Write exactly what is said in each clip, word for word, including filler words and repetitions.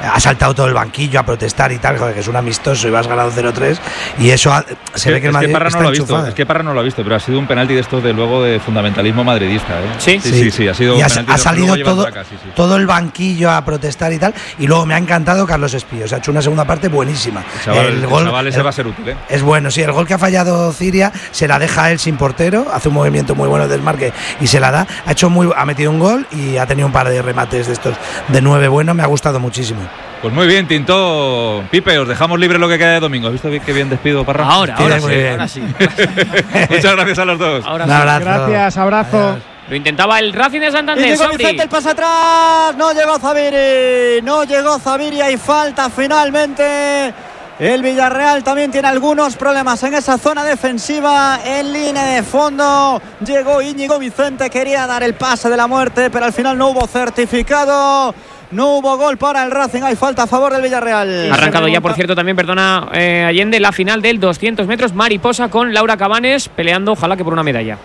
ha saltado todo el banquillo a protestar y tal, joder, que es un amistoso y vas ganado cero tres, y eso ha, se ve que el Madrid es que Parra está no lo ha visto, enchufado. es que Parra no lo ha visto, pero ha sido un penalti de estos de luego de fundamentalismo madridista, ¿eh? ¿Sí? Sí, sí, sí, sí, ha sido y un ha, penalti ha salido todo, acá, sí, sí. todo el banquillo a protestar y tal, y luego me ha encantado Carlos Espío, se ha hecho una segunda parte buenísima. El chaval, el el gol chaval ese el, va a ser útil, ¿eh? Es bueno, sí, el gol que ha fallado Ciria se la deja a él sin portero, hace un movimiento muy bueno de desmarque y se la da, ha hecho muy, ha metido un gol y ha tenido un par de remates de estos de nueve buenos, me ha gustado muchísimo. Pues muy bien, Tinto. Pipe, os dejamos libre lo que queda de domingo. ¿Has visto qué bien despido, Parra? Ahora, Sí, ahora, muy sí, bien. ahora sí. Muchas gracias a los dos. Ahora Un sí. abrazo. Gracias, abrazo. Adiós. Lo intentaba el Racing de Santander. Íñigo Sabri. Vicente, el pase atrás, no llegó Zabiri, no llegó Zabiri, hay falta finalmente. El Villarreal también tiene algunos problemas en esa zona defensiva, en línea de fondo. Llegó Íñigo Vicente, quería dar el pase de la muerte, pero al final no hubo certificado. No hubo gol para el Racing, hay falta a favor del Villarreal. Ha arrancado ya, por cierto, también, perdona, eh, Allende, la final del doscientos metros mariposa con Laura Cabanes peleando, ojalá que por una medalla.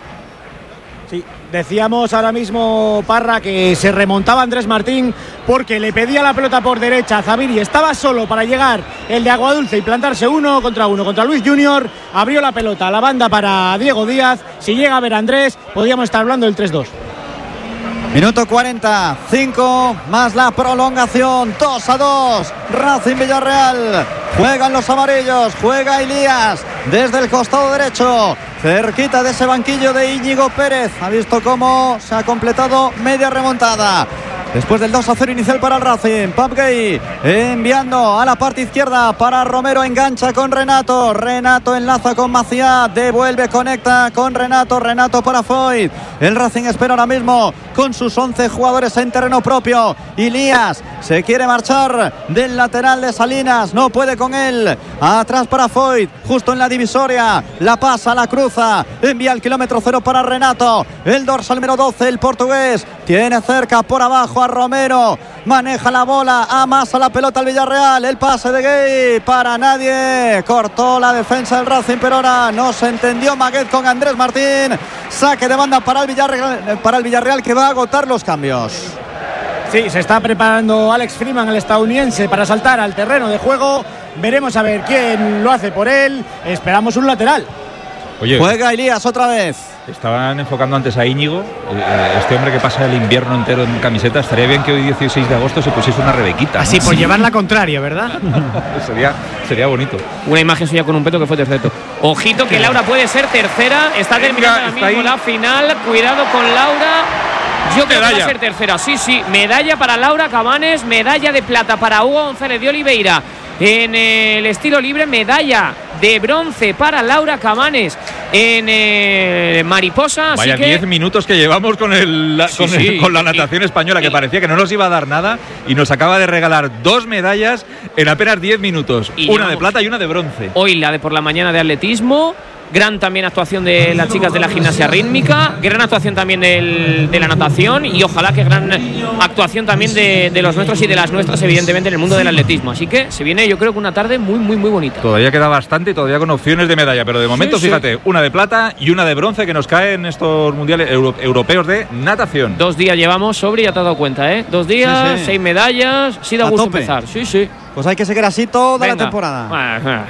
Sí, decíamos ahora mismo, Parra, que se remontaba Andrés Martín porque le pedía la pelota por derecha a Zabiri. Estaba solo para llegar el de Aguadulce y plantarse uno contra uno contra Luis Junior. Abrió la pelota a la banda para Diego Díaz. Si llega a ver a Andrés, podríamos estar hablando del tres dos. Minuto cuarenta, cinco más la prolongación, dos a dos. Racing Villarreal. Juegan los amarillos, juega Elías desde el costado derecho, cerquita de ese banquillo de Íñigo Pérez. Ha visto cómo se ha completado media remontada. Después del dos a cero inicial para el Racing, Pap Gay enviando a la parte izquierda para Romero, engancha con Renato, Renato enlaza con Maciá, devuelve, conecta con Renato, Renato para Foyt. El Racing espera ahora mismo con sus once jugadores en terreno propio. Elías se quiere marchar del lateral de Salinas, no puede con él, atrás para Foyt, justo en la divisoria, la pasa, la cruza, envía el kilómetro cero para Renato, el dorsal número doce, el portugués, tiene cerca por abajo a Romero, maneja la bola, amasa la pelota al Villarreal, el pase de Gay para nadie, cortó la defensa del Racing, pero ahora no se entendió Maguet con Andrés Martín. Saque de banda para el Villarreal, para el Villarreal, que va a agotar los cambios. Sí, se está preparando Alex Freeman, el estadounidense, para saltar al terreno de juego. Veremos a ver quién lo hace por él. Esperamos un lateral. Oye, juega Elías otra vez. Estaban enfocando antes a Íñigo, este hombre que pasa el invierno entero en camiseta. Estaría bien que hoy dieciséis de agosto se pusiese una rebequita, ¿no? Así por llevar la contraria, ¿verdad? sería, sería bonito. Una imagen suya con un peto que fue tercero. Ojito que Laura puede ser tercera. Está Venga, terminando ahora está mismo ahí. la final. Cuidado con Laura. Yo creo que va a ser tercera. Sí, sí. Medalla para Laura Cabanes. Medalla de plata para Hugo González de Oliveira. En el estilo libre, medalla de bronce para Laura Cabanes en eh, mariposa. Vaya así que diez minutos que llevamos con, el, la, Sí, con, sí. el, con la natación Y- española, que y- parecía que no nos iba a dar nada y nos acaba de regalar dos medallas en apenas diez minutos. Y una llevamos- de plata y una de bronce. hoy la de por la mañana de atletismo. Gran también actuación de las chicas de la gimnasia rítmica, gran actuación también del, de la natación y ojalá que gran actuación también de, de los nuestros y de las nuestras, evidentemente, en el mundo del atletismo. Así que se viene, yo creo que una tarde muy, muy, muy bonita. Todavía queda bastante y todavía con opciones de medalla, pero de momento, Sí, sí. fíjate, una de plata y una de bronce que nos cae en estos mundiales euro- europeos de natación. Dos días llevamos sobre, ya te has dado cuenta, ¿eh? Dos días, Sí, sí. seis medallas, sí da A gusto tope. empezar. Sí, sí. Pues hay que seguir así toda Venga. la temporada. Ah,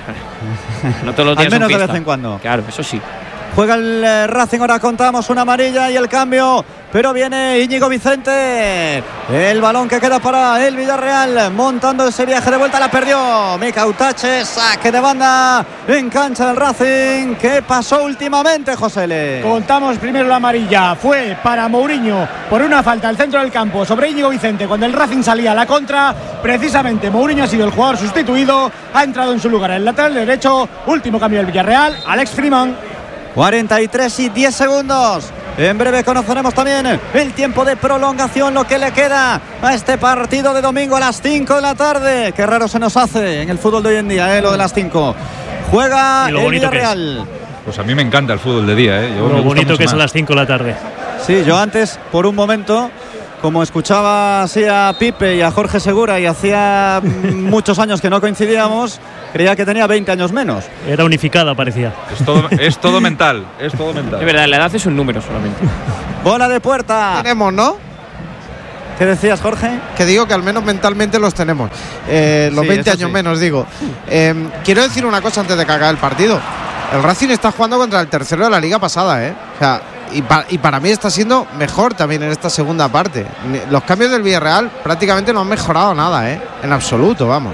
No todos los días Al menos son de vez fiesta. en cuando. Claro, eso sí. Juega el eh, Racing, ahora contamos una amarilla y el cambio, pero viene Íñigo Vicente. El balón que queda para el Villarreal, montando ese viaje de vuelta, la perdió Mika Utache, saque de banda en cancha del Racing. ¿Qué pasó últimamente, Josele? Contamos primero la amarilla. Fue para Mourinho por una falta al centro del campo sobre Íñigo Vicente cuando el Racing salía a la contra. Precisamente Mourinho ha sido el jugador sustituido. Ha entrado en su lugar el lateral derecho. Último cambio del Villarreal, Alex Freeman. cuarenta y tres y diez segundos. En breve conoceremos también el tiempo de prolongación, lo que le queda a este partido de domingo a las cinco de la tarde. Qué raro se nos hace en el fútbol de hoy en día, ¿eh? Lo de las cinco. Juega Y lo el bonito que Villarreal. Pues a mí me encanta el fútbol de día, ¿eh? Yo me Lo gusta bonito mucho que es a más. las cinco de la tarde. Sí, yo antes, por un momento, como escuchaba así a Pipe y a Jorge Segura y hacía muchos años que no coincidíamos, creía que tenía veinte años menos. Era unificada, parecía. Es todo, es todo mental, es todo mental. Es verdad, la edad es un número solamente. Bola de puerta. Tenemos, ¿no? ¿Qué decías, Jorge? Que digo que al menos mentalmente los tenemos. Eh, los Sí, veinte eso años sí. menos, digo. Eh, quiero decir una cosa antes de que acabe el partido. El Racing está jugando contra el tercero de la liga pasada, ¿eh? O sea, y, pa y para mí está siendo mejor también en esta segunda parte. Los cambios del Villarreal prácticamente no han mejorado nada, ¿eh? En absoluto, vamos.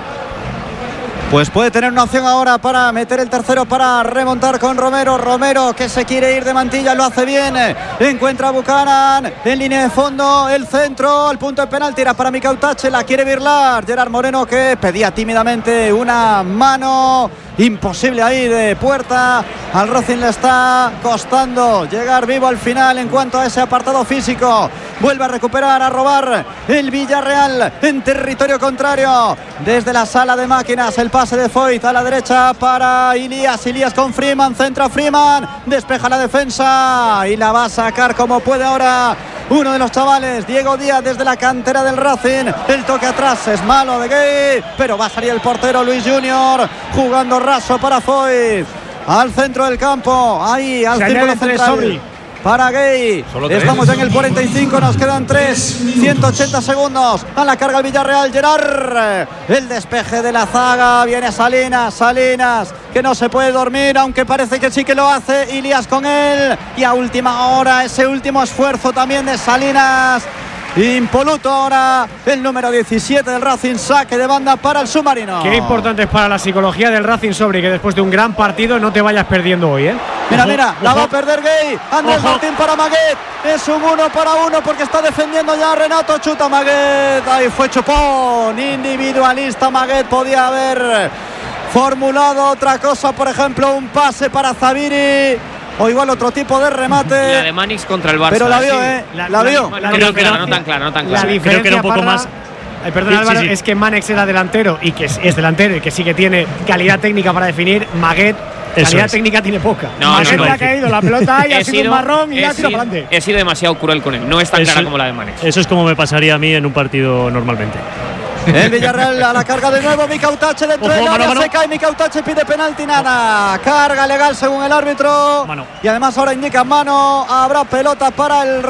Pues puede tener una opción ahora para meter el tercero, para remontar con Romero. Romero, que se quiere ir de mantilla, lo hace bien. Encuentra a Buchanan en línea de fondo, el centro, el punto de penal, tira para Mikel Utache, la quiere birlar. Gerard Moreno, que pedía tímidamente una mano. Imposible ahí de Puerta. Al Racing le está costando llegar vivo al final en cuanto a ese apartado físico. Vuelve a recuperar, a robar el Villarreal en territorio contrario. Desde la sala de máquinas, el pase de Foyt a la derecha para Ilías. Ilías con Freeman, centra Freeman, despeja la defensa y la va a sacar como puede ahora uno de los chavales, Diego Díaz, desde la cantera del Racing. El toque atrás es malo de Gay, pero va a salir el portero Luis Junior, jugando raso para Foyt. Al centro del campo, ahí al círculo central para Gay. Estamos ya en el cuarenta y cinco, nos quedan tres, ciento ochenta segundos. A la carga el Villarreal, Gerard. El despeje de la zaga, viene Salinas, Salinas, que no se puede dormir, aunque parece que sí que lo hace. Ilías con él, y a última hora ese último esfuerzo también de Salinas. Impoluto ahora el número diecisiete del Racing, saque de banda para el submarino. Qué importante es para la psicología del Racing, Sobri, que después de un gran partido no te vayas perdiendo hoy, ¿eh? Mira, Ojo, mira, ojo. la va a perder Gay. Andrés Ojo. Martín para Maguet. Es un uno para uno porque está defendiendo ya Renato. Chuta Maguet. Ahí fue chupón. Individualista Maguet. Podía haber formulado otra cosa, por ejemplo, un pase para Zaviri. O igual otro tipo de remate. La de Manix contra el Barça. Pero la vio, sí. ¿eh? La- La, la- vio. Bueno, no, Creo tan que clara, no. no tan clara, no tan La clara. diferencia, Creo que era un poco Parra, más. Ay, perdona, Sí, Álvaro, sí, sí. es que Manex era delantero y que es, es delantero y que sí que tiene calidad técnica para definir. Maguet, Eso calidad es. técnica tiene poca. No, Maguet no, le no. ha caído la pelota y ha He sido un sido- marrón y he la ha tirado sido- para adelante. He sido demasiado cruel con él. No es tan Eso- clara como la de Manex. Eso es como me pasaría a mí en un partido normalmente. El Villarreal a la carga de nuevo. Mikel Utache dentro Ojo, del mano, área. mano. Se cae. Mikel Utache pide penalti. Nada. Carga legal según el árbitro. Mano. Y además ahora indica mano. Habrá pelota para el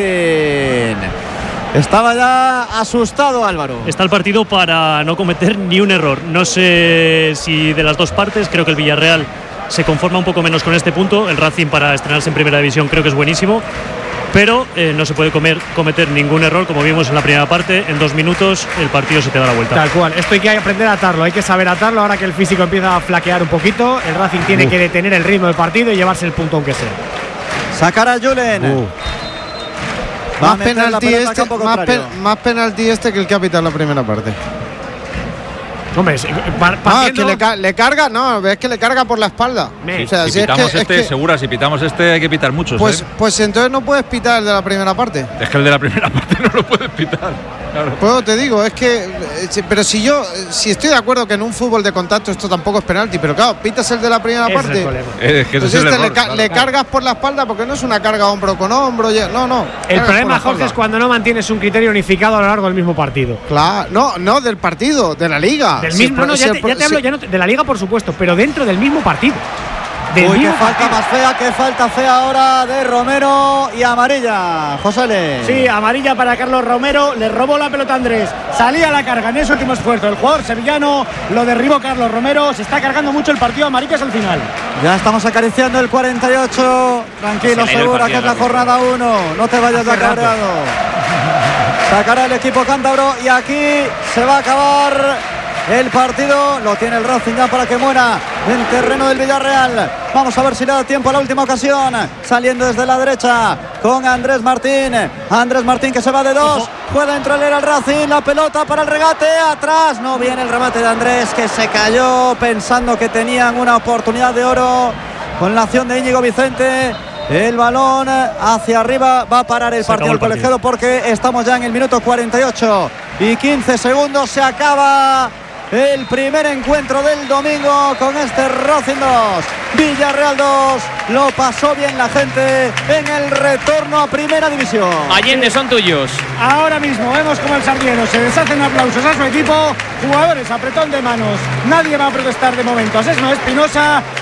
Racing. Estaba ya asustado Álvaro. Está el partido para no cometer ni un error. No sé si de las dos partes, creo que el Villarreal se conforma un poco menos con este punto. El Racing, para estrenarse en primera división, creo que es buenísimo. Pero eh, no se puede comer, cometer ningún error, como vimos en la primera parte. En dos minutos el partido se te da la vuelta. Tal cual, esto hay que aprender a atarlo, hay que saber atarlo ahora que el físico empieza a flaquear un poquito. El Racing tiene Uf. que detener el ritmo del partido y llevarse el punto aunque sea. Sacar a Julen. Uh. Va a Más meter la penalti, pelota al este, campo más, contrario. pen- más penalti este que el que ha pitado en la primera parte. Hombre, sí, pa- No, es partiendo- que le, ca- le carga, no, es que le carga por la espalda. Me- O sea, si si es que, pitamos es este, que- segura, si pitamos este hay que pitar muchos. pues, ¿eh? pues entonces no puedes pitar el de la primera parte. Es que el de la primera parte no lo puedes pitar. Claro. Pues te digo, es que. eh, si- Pero si yo. eh, Si estoy de acuerdo que en un fútbol de contacto esto tampoco es penalti, pero claro, pitas el de la primera ese es parte. el problema. Eh, es que ese Pues es el este le, error, ca- claro. le cargas por la espalda porque no es una carga hombro con hombro. ya- No, no. El cargas por problema, la Jorge, espalda. es cuando no mantienes un criterio unificado a lo largo del mismo partido. Claro, no, no, del partido, de la liga. Del Si el mismo, pro- no, si ya el te, pro- ya te hablo si- ya no te- de la liga, por supuesto, pero dentro del mismo partido. Del Uy, qué mismo falta partido. más fea, qué falta fea ahora de Romero y amarilla. Josele. Sí, amarilla para Carlos Romero, le robó la pelota a Andrés, salía a la carga en ese último esfuerzo. El jugador sevillano lo derribó Carlos Romero, se está cargando mucho el partido, amarillas al final. Ya estamos acariciando el cuarenta y ocho. Tranquilo, Se le ha ido el segura partido que es la rápido. jornada uno. No te vayas de Hace rato. cabreado. Sacará el equipo cántabro y aquí se va a acabar el partido. Lo tiene el Racing ya para que muera en terreno del Villarreal. Vamos a ver si le da tiempo a la última ocasión. Saliendo desde la derecha con Andrés Martín. Andrés Martín que se va de dos. Juega dentro del el Racing. La pelota para el regate. Atrás. No viene el remate de Andrés, que se cayó pensando que tenían una oportunidad de oro con la acción de Íñigo Vicente. El balón hacia arriba, va a parar el Se acabó partido el el colegiado porque estamos ya en el minuto cuarenta y ocho y quince segundos. Se acaba el primer encuentro del domingo con este Racing dos, Villarreal dos. Lo pasó bien la gente en el retorno a primera división. Allende, son tuyos. Ahora mismo vemos como el Sardieno se deshacen aplausos a su equipo, jugadores apretón de manos, nadie va a protestar de momento. Asesno Espinosa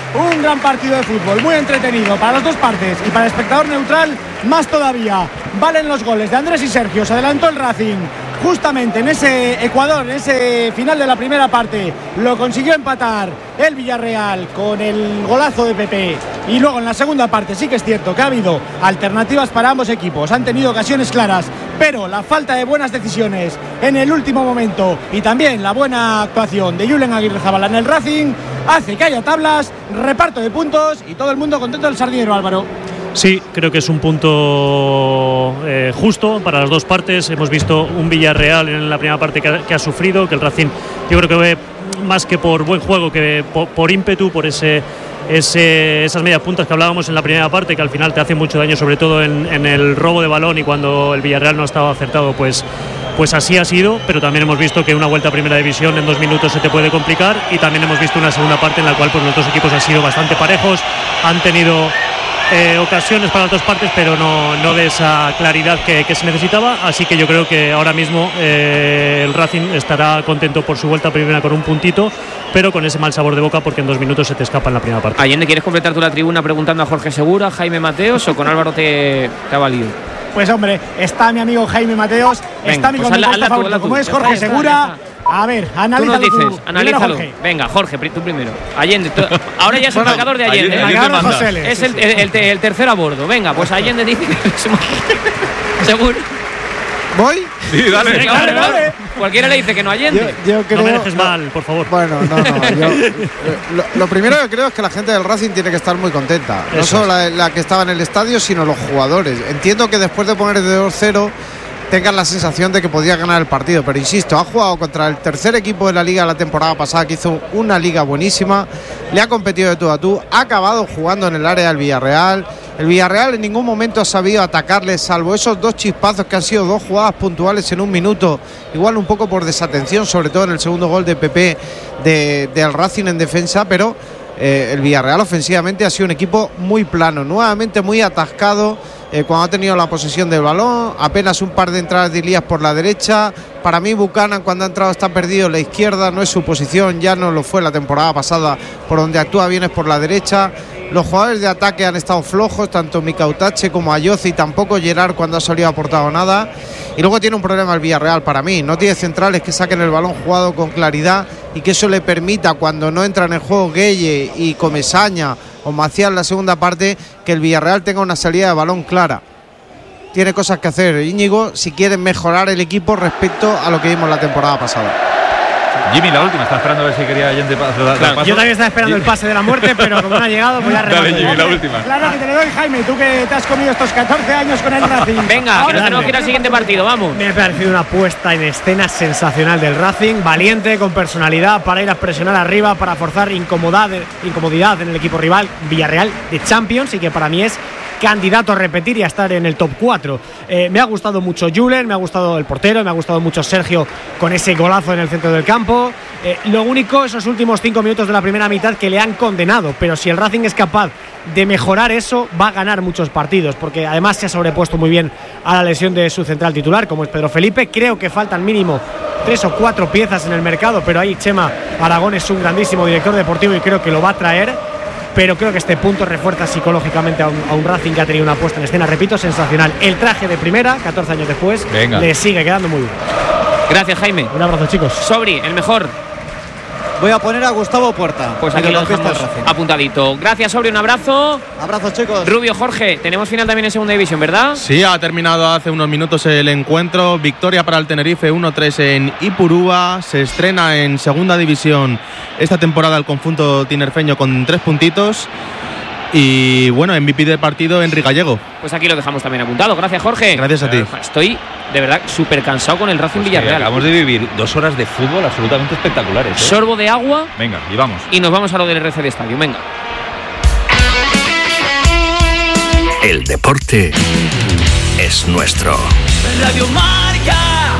un gran partido de fútbol, muy entretenido para las dos partes y para el espectador neutral más todavía. Valen los goles de Andrés y Sergio, se adelantó el Racing justamente en ese Ecuador, en ese final de la primera parte, lo consiguió empatar el Villarreal con el golazo de Pepe, y luego en la segunda parte sí que es cierto que ha habido alternativas para ambos equipos, han tenido ocasiones claras, pero la falta de buenas decisiones en el último momento y también la buena actuación de Julen Aguirrezabala en el Racing hace que haya tablas, reparto de puntos y todo el mundo contento del Sardinero, Álvaro. Sí, creo que es un punto eh, justo para las dos partes. Hemos visto un Villarreal en la primera parte que ha, que ha sufrido, que el Racing yo creo que ve más que por buen juego, que por, por ímpetu, por ese, ese, esas medias puntas que hablábamos en la primera parte, que al final te hacen mucho daño, sobre todo en, en el robo de balón, y cuando el Villarreal no ha estado acertado, pues, pues así ha sido. Pero también hemos visto que una vuelta a primera división en dos minutos se te puede complicar, y también hemos visto una segunda parte en la cual pues, los dos equipos han sido bastante parejos, han tenido Eh, ocasiones para las dos partes, pero no, no de esa claridad que, que se necesitaba. Así que yo creo que ahora mismo eh, el Racing estará contento por su vuelta primera con un puntito, pero con ese mal sabor de boca porque en dos minutos se te escapa en la primera parte. Allende, ¿quieres completar tú la tribuna preguntando a Jorge Segura, a Jaime Mateos, o con Álvaro te, te ha valido? Pues hombre, está mi amigo Jaime Mateos, Venga, está mi pues comentarista favorito, como es Jorge Segura. A ver, analízalo tú. Nos dices, tú. analízalo. Jorge. Venga, Jorge, tú primero. Allende, tú, ahora ya es el Bueno, marcador de Allende. Allende, El Allende marcador de manda. José L. Es el, el, el, el tercero a bordo. Venga, pues Allende dice que seguro. ¿Voy? Sí, dale. Venga, Dale, dale. Cualquiera le dice que no Allende. Yo, yo creo, No me dejes mal, por favor. Bueno, no, no. Yo, lo, lo primero que creo es que la gente del Racing tiene que estar muy contenta. No Eso solo la, la que estaba en el estadio, sino los jugadores. Entiendo que después de poner de dos cero tengan la sensación de que podía ganar el partido, pero insisto, ha jugado contra el tercer equipo de la liga la temporada pasada, que hizo una liga buenísima, le ha competido de tú a tú, ha acabado jugando en el área del Villarreal. El Villarreal en ningún momento ha sabido atacarle, salvo esos dos chispazos que han sido dos jugadas puntuales en un minuto, igual un poco por desatención, sobre todo en el segundo gol de Pepe de, del Racing en defensa, pero eh, el Villarreal ofensivamente ha sido un equipo muy plano, nuevamente muy atascado. Eh, cuando ha tenido la posesión del balón, apenas un par de entradas de Elías por la derecha. Para mí Buchanan cuando ha entrado está perdido, la izquierda no es su posición, ya no lo fue la temporada pasada, por donde actúa bien es por la derecha. Los jugadores de ataque han estado flojos, tanto Mikautache como Ayoce, y tampoco Gerard cuando ha salido ha aportado nada. Y luego tiene un problema el Villarreal para mí, no tiene centrales que saquen el balón jugado con claridad y que eso le permita, cuando no entran en juego Gueye y Comesaña o Maciá en la segunda parte, que el Villarreal tenga una salida de balón clara. Tiene cosas que hacer Íñigo si quieren mejorar el equipo respecto a lo que vimos la temporada pasada. Jimmy, la última, está esperando a ver si quería Allende dar Claro, paso. yo también estaba esperando el pase de la muerte, pero como no ha llegado, voy a rematar. Dale, Jimmy, la última. Claro que te le doy, Jaime, tú que te has comido estos catorce años con el Racing. Venga, que nos tenemos que ir al siguiente partido, vamos. Me ha parecido una puesta en escena sensacional del Racing, valiente, con personalidad, para ir a presionar arriba, para forzar incomodidad, incomodidad en el equipo rival, Villarreal de Champions, y que para mí es candidato a repetir y a estar en el top cuatro. Eh, me ha gustado mucho Julen, me ha gustado el portero, me ha gustado mucho Sergio con ese golazo en el centro del campo. Eh, lo único, esos últimos cinco minutos de la primera mitad que le han condenado, pero si el Racing es capaz de mejorar eso, va a ganar muchos partidos, porque además se ha sobrepuesto muy bien a la lesión de su central titular, como es Pedro Felipe. Creo que faltan mínimo tres o cuatro piezas en el mercado, pero ahí Chema Aragón es un grandísimo director deportivo y creo que lo va a traer. Pero creo que este punto refuerza psicológicamente a un, a un Racing que ha tenido una puesta en escena, repito, sensacional. El traje de primera, catorce años después, Venga. le sigue quedando muy bien. Gracias, Jaime. Un abrazo, chicos. Sobri, el mejor. Voy a poner a Gustavo Puerta. Pues aquí lo dejamos apuntadito. Gracias, Sobri, un abrazo. Abrazo, chicos. Rubio, Jorge, tenemos final también en segunda división, ¿verdad? Sí, ha terminado hace unos minutos el encuentro. Victoria para el Tenerife uno tres en Ipurúa. Se estrena en segunda división esta temporada el conjunto tinerfeño con tres puntitos. Y bueno, M V P del partido, Henry Gallego. Pues aquí lo dejamos también apuntado. Gracias, Jorge. Gracias a ti. Estoy de verdad súper cansado con el Racing Pues que Villarreal. acabamos de vivir dos horas de fútbol absolutamente espectaculares, ¿eh? Sorbo de agua. Venga, y vamos. Y nos vamos a lo del R C D Stadium. Venga. El deporte es nuestro. Radio Marca.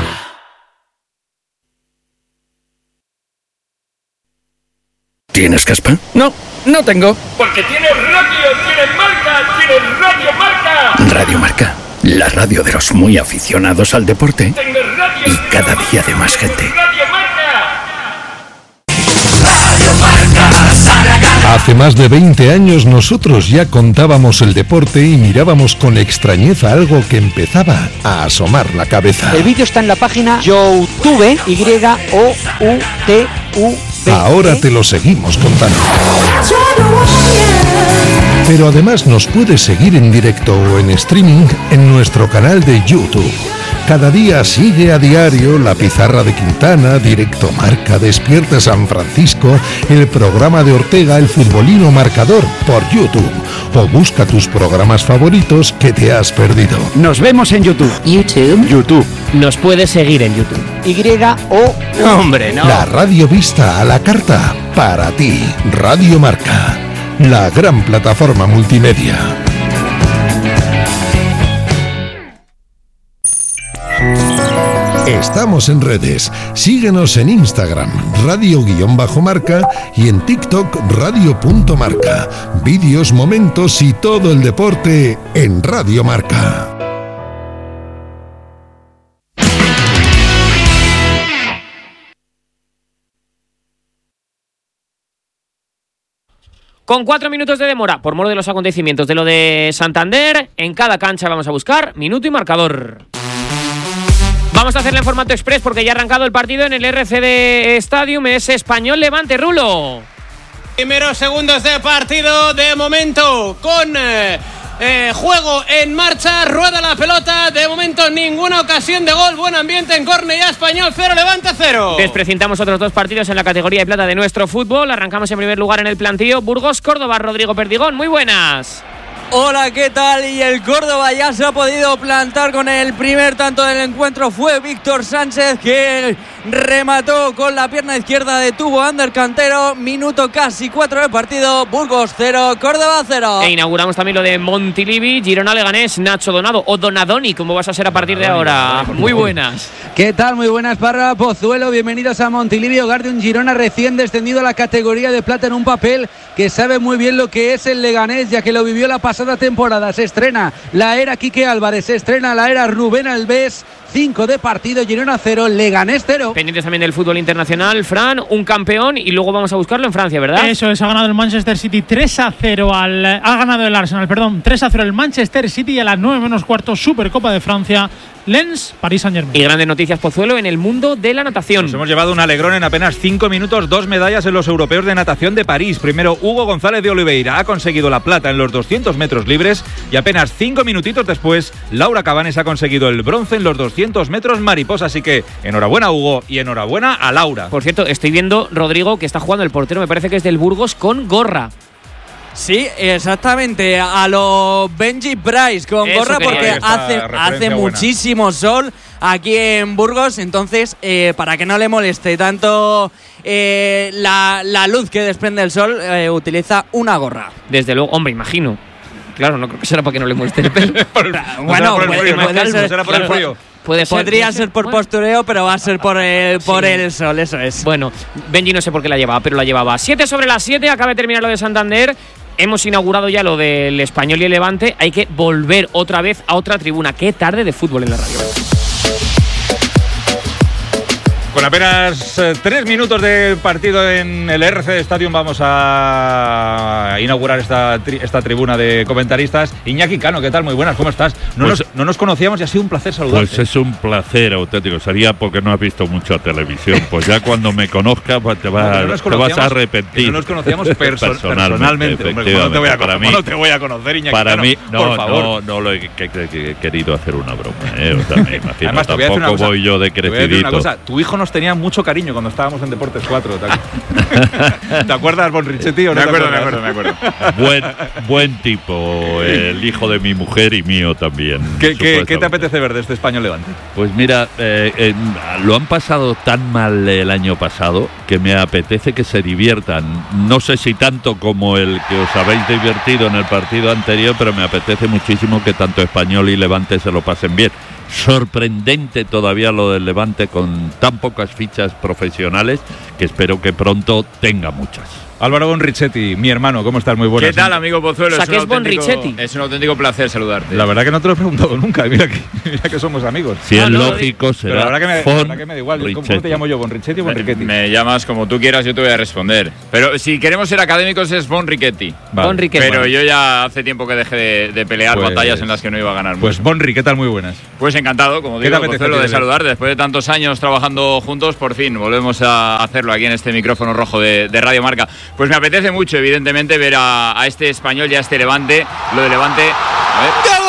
¿Tienes caspa? No, no tengo. Porque tienes radio, tienes marca, tienes Radio Marca. Radio Marca, la radio de los muy aficionados al deporte. Tienes radio, y cada día de más gente. Radio Marca. Hace Hace más de veinte años nosotros ya contábamos el deporte y mirábamos con extrañeza algo que empezaba a asomar la cabeza. El vídeo está en la página YouTube, Y O U T U B. Ahora te lo seguimos contando. Pero además nos puedes seguir en directo o en streaming en nuestro canal de YouTube. Cada día sigue a diario La Pizarra de Quintana, Directo Marca, Despierta San Francisco, el programa de Ortega, El Futbolino Marcador, por YouTube. O busca tus programas favoritos que te has perdido. Nos vemos en YouTube. YouTube. YouTube. Nos puedes seguir en YouTube. Y O... Hombre, no. La radio vista a la carta para ti. Radio Marca. La gran plataforma multimedia. Estamos en redes. Síguenos en Instagram, radio-marca y en TikTok, radio.marca. Vídeos, momentos y todo el deporte en Radio Marca. Con cuatro minutos de demora, por mor de los acontecimientos de lo de Santander, en cada cancha vamos a buscar minuto y marcador. Vamos a hacerlo en formato express porque ya ha arrancado el partido en el R C D Stadium. Es Español Levante, Rulo. Primeros segundos de partido de momento con eh, eh, juego en marcha, rueda la pelota, de momento ninguna ocasión de gol, buen ambiente en Cornellá, Español cero, Levante cero. Desprecintamos otros dos partidos en la categoría de plata de nuestro fútbol. Arrancamos en primer lugar en el plantío, Burgos Córdoba, Rodrigo Perdigón, muy buenas. Hola, ¿qué tal? Y el Córdoba ya se ha podido plantar con el primer tanto del encuentro. Fue Víctor Sánchez que remató con la pierna izquierda, detuvo a Ander Cantero. Minuto casi cuatro de partido. Burgos cero, Córdoba cero. E inauguramos también lo de Montilivi, Girona Leganés, Nacho Donado o Donadoni, como vas a ser a partir de ahora. Muy buenas. ¿Qué tal? Muy buenas, Parra, Pozuelo. Bienvenidos a Montilivi, hogar de un Girona recién descendido a la categoría de plata en un papel que sabe muy bien lo que es el Leganés, ya que lo vivió la pasada temporada. Se estrena la era Quique Álvarez, se estrena la era Rubén Alves. cinco de partido, Girona cero, Leganés cero. Pendientes también del fútbol internacional, Fran, un campeón y luego vamos a buscarlo en Francia, ¿verdad? Eso es, ha ganado el Manchester City tres a cero al... Ha ganado el Arsenal, perdón, tres a cero el Manchester City y a las nueve menos cuarto, Supercopa de Francia, Lens, París Saint-Germain. Y grandes noticias, Pozuelo, en el mundo de la natación. Nos hemos llevado un alegrón en apenas cinco minutos, dos medallas en los europeos de natación de París. Primero, Hugo González de Oliveira ha conseguido la plata en los doscientos metros libres y apenas cinco minutitos después, Laura Cabanes ha conseguido el bronce en los doscientos metros mariposa. Así que enhorabuena, Hugo, y enhorabuena a Laura. Por cierto, estoy viendo, Rodrigo, que está jugando el portero, me parece que es del Burgos, con gorra. Sí, exactamente, a lo Benji Price con Eso gorra porque hace, hace muchísimo sol aquí en Burgos, entonces eh, para que no le moleste tanto eh, la, la luz que desprende el sol, eh, utiliza una gorra. Desde luego, hombre, imagino. Claro, no creo que será para que no le moleste el pelo. Bueno, puede, puede ser, será por el frío. Puede ser, Podría puede ser, ser por bueno. postureo, pero va a ser por el, por sí. el sol, eso es. Bueno, Benji no sé por qué la llevaba, pero la llevaba. siete sobre las siete, acaba de terminar lo de Santander. Hemos inaugurado ya lo del Español y el Levante. Hay que volver otra vez a otra tribuna. Qué tarde de fútbol en la radio. Con apenas eh, tres minutos de partido en el R C D Stadium vamos a inaugurar esta, tri esta tribuna de comentaristas. Iñaki Cano, ¿qué tal? Muy buenas, ¿cómo estás? No, pues, nos, no nos conocíamos y ha sido un placer saludarte. Pues es un placer auténtico. Sería porque no has visto mucho televisión. Pues ya cuando me conozcas pues te, va, no, te vas a arrepentir. No nos conocíamos perso personalmente. personalmente. Hombre, no, te voy a para mí, no te voy a conocer, Iñaki para Cano, mí, no, por favor. No, no lo he, que, que, que he querido hacer una broma. ¿eh? O sea, me imagino, Además, te voy tampoco a cosa, voy yo de crecidito. Tu hijo nos tenía mucho cariño cuando estábamos en Deportes cuatro. ¿Te, ¿Te acuerdas, Bonrichetti? Me acuerdo, me acuerdo, me acuerdo. Buen, buen tipo, el hijo de mi mujer y mío también. ¿Qué, qué, ¿qué te apetece ver de este Español Levante? Pues mira, eh, eh, lo han pasado tan mal el año pasado que me apetece que se diviertan. No sé si tanto como el que os habéis divertido en el partido anterior, pero me apetece muchísimo que tanto Español y Levante se lo pasen bien. Sorprendente todavía lo del Levante con tan pocas fichas profesionales que espero que pronto tenga muchas. Álvaro Bonrichetti, mi hermano, ¿cómo estás? Muy buenas. ¿Qué tal, amigo Pozuelo? O sea, es, que un es Bonrichetti. es un auténtico placer saludarte. La verdad que no te lo he preguntado nunca, mira que, mira que somos amigos. Si ah, es no, lógico, será pero la verdad que me, Fon la verdad que me da igual. ¿Cómo, ¿Cómo te llamo yo, Bonrichetti o Bonrichetti? Me, me llamas como tú quieras, yo te voy a responder. Pero si queremos ser académicos es Bonrichetti. Vale. Bonrichetti. Pero Bueno. yo ya hace tiempo que dejé de, de pelear Pues- batallas en las que no iba a ganar Pues mucho. Bonri, ¿qué tal? Muy buenas. Pues encantado, como ¿Qué digo, te apetece Pozuelo, de tener? saludarte. Después de tantos años trabajando juntos, por fin volvemos a hacerlo aquí en este micrófono rojo de, de Radio Marca. Pues me apetece mucho, evidentemente, ver a, a este Español y a este Levante. Lo de Levante. A ver.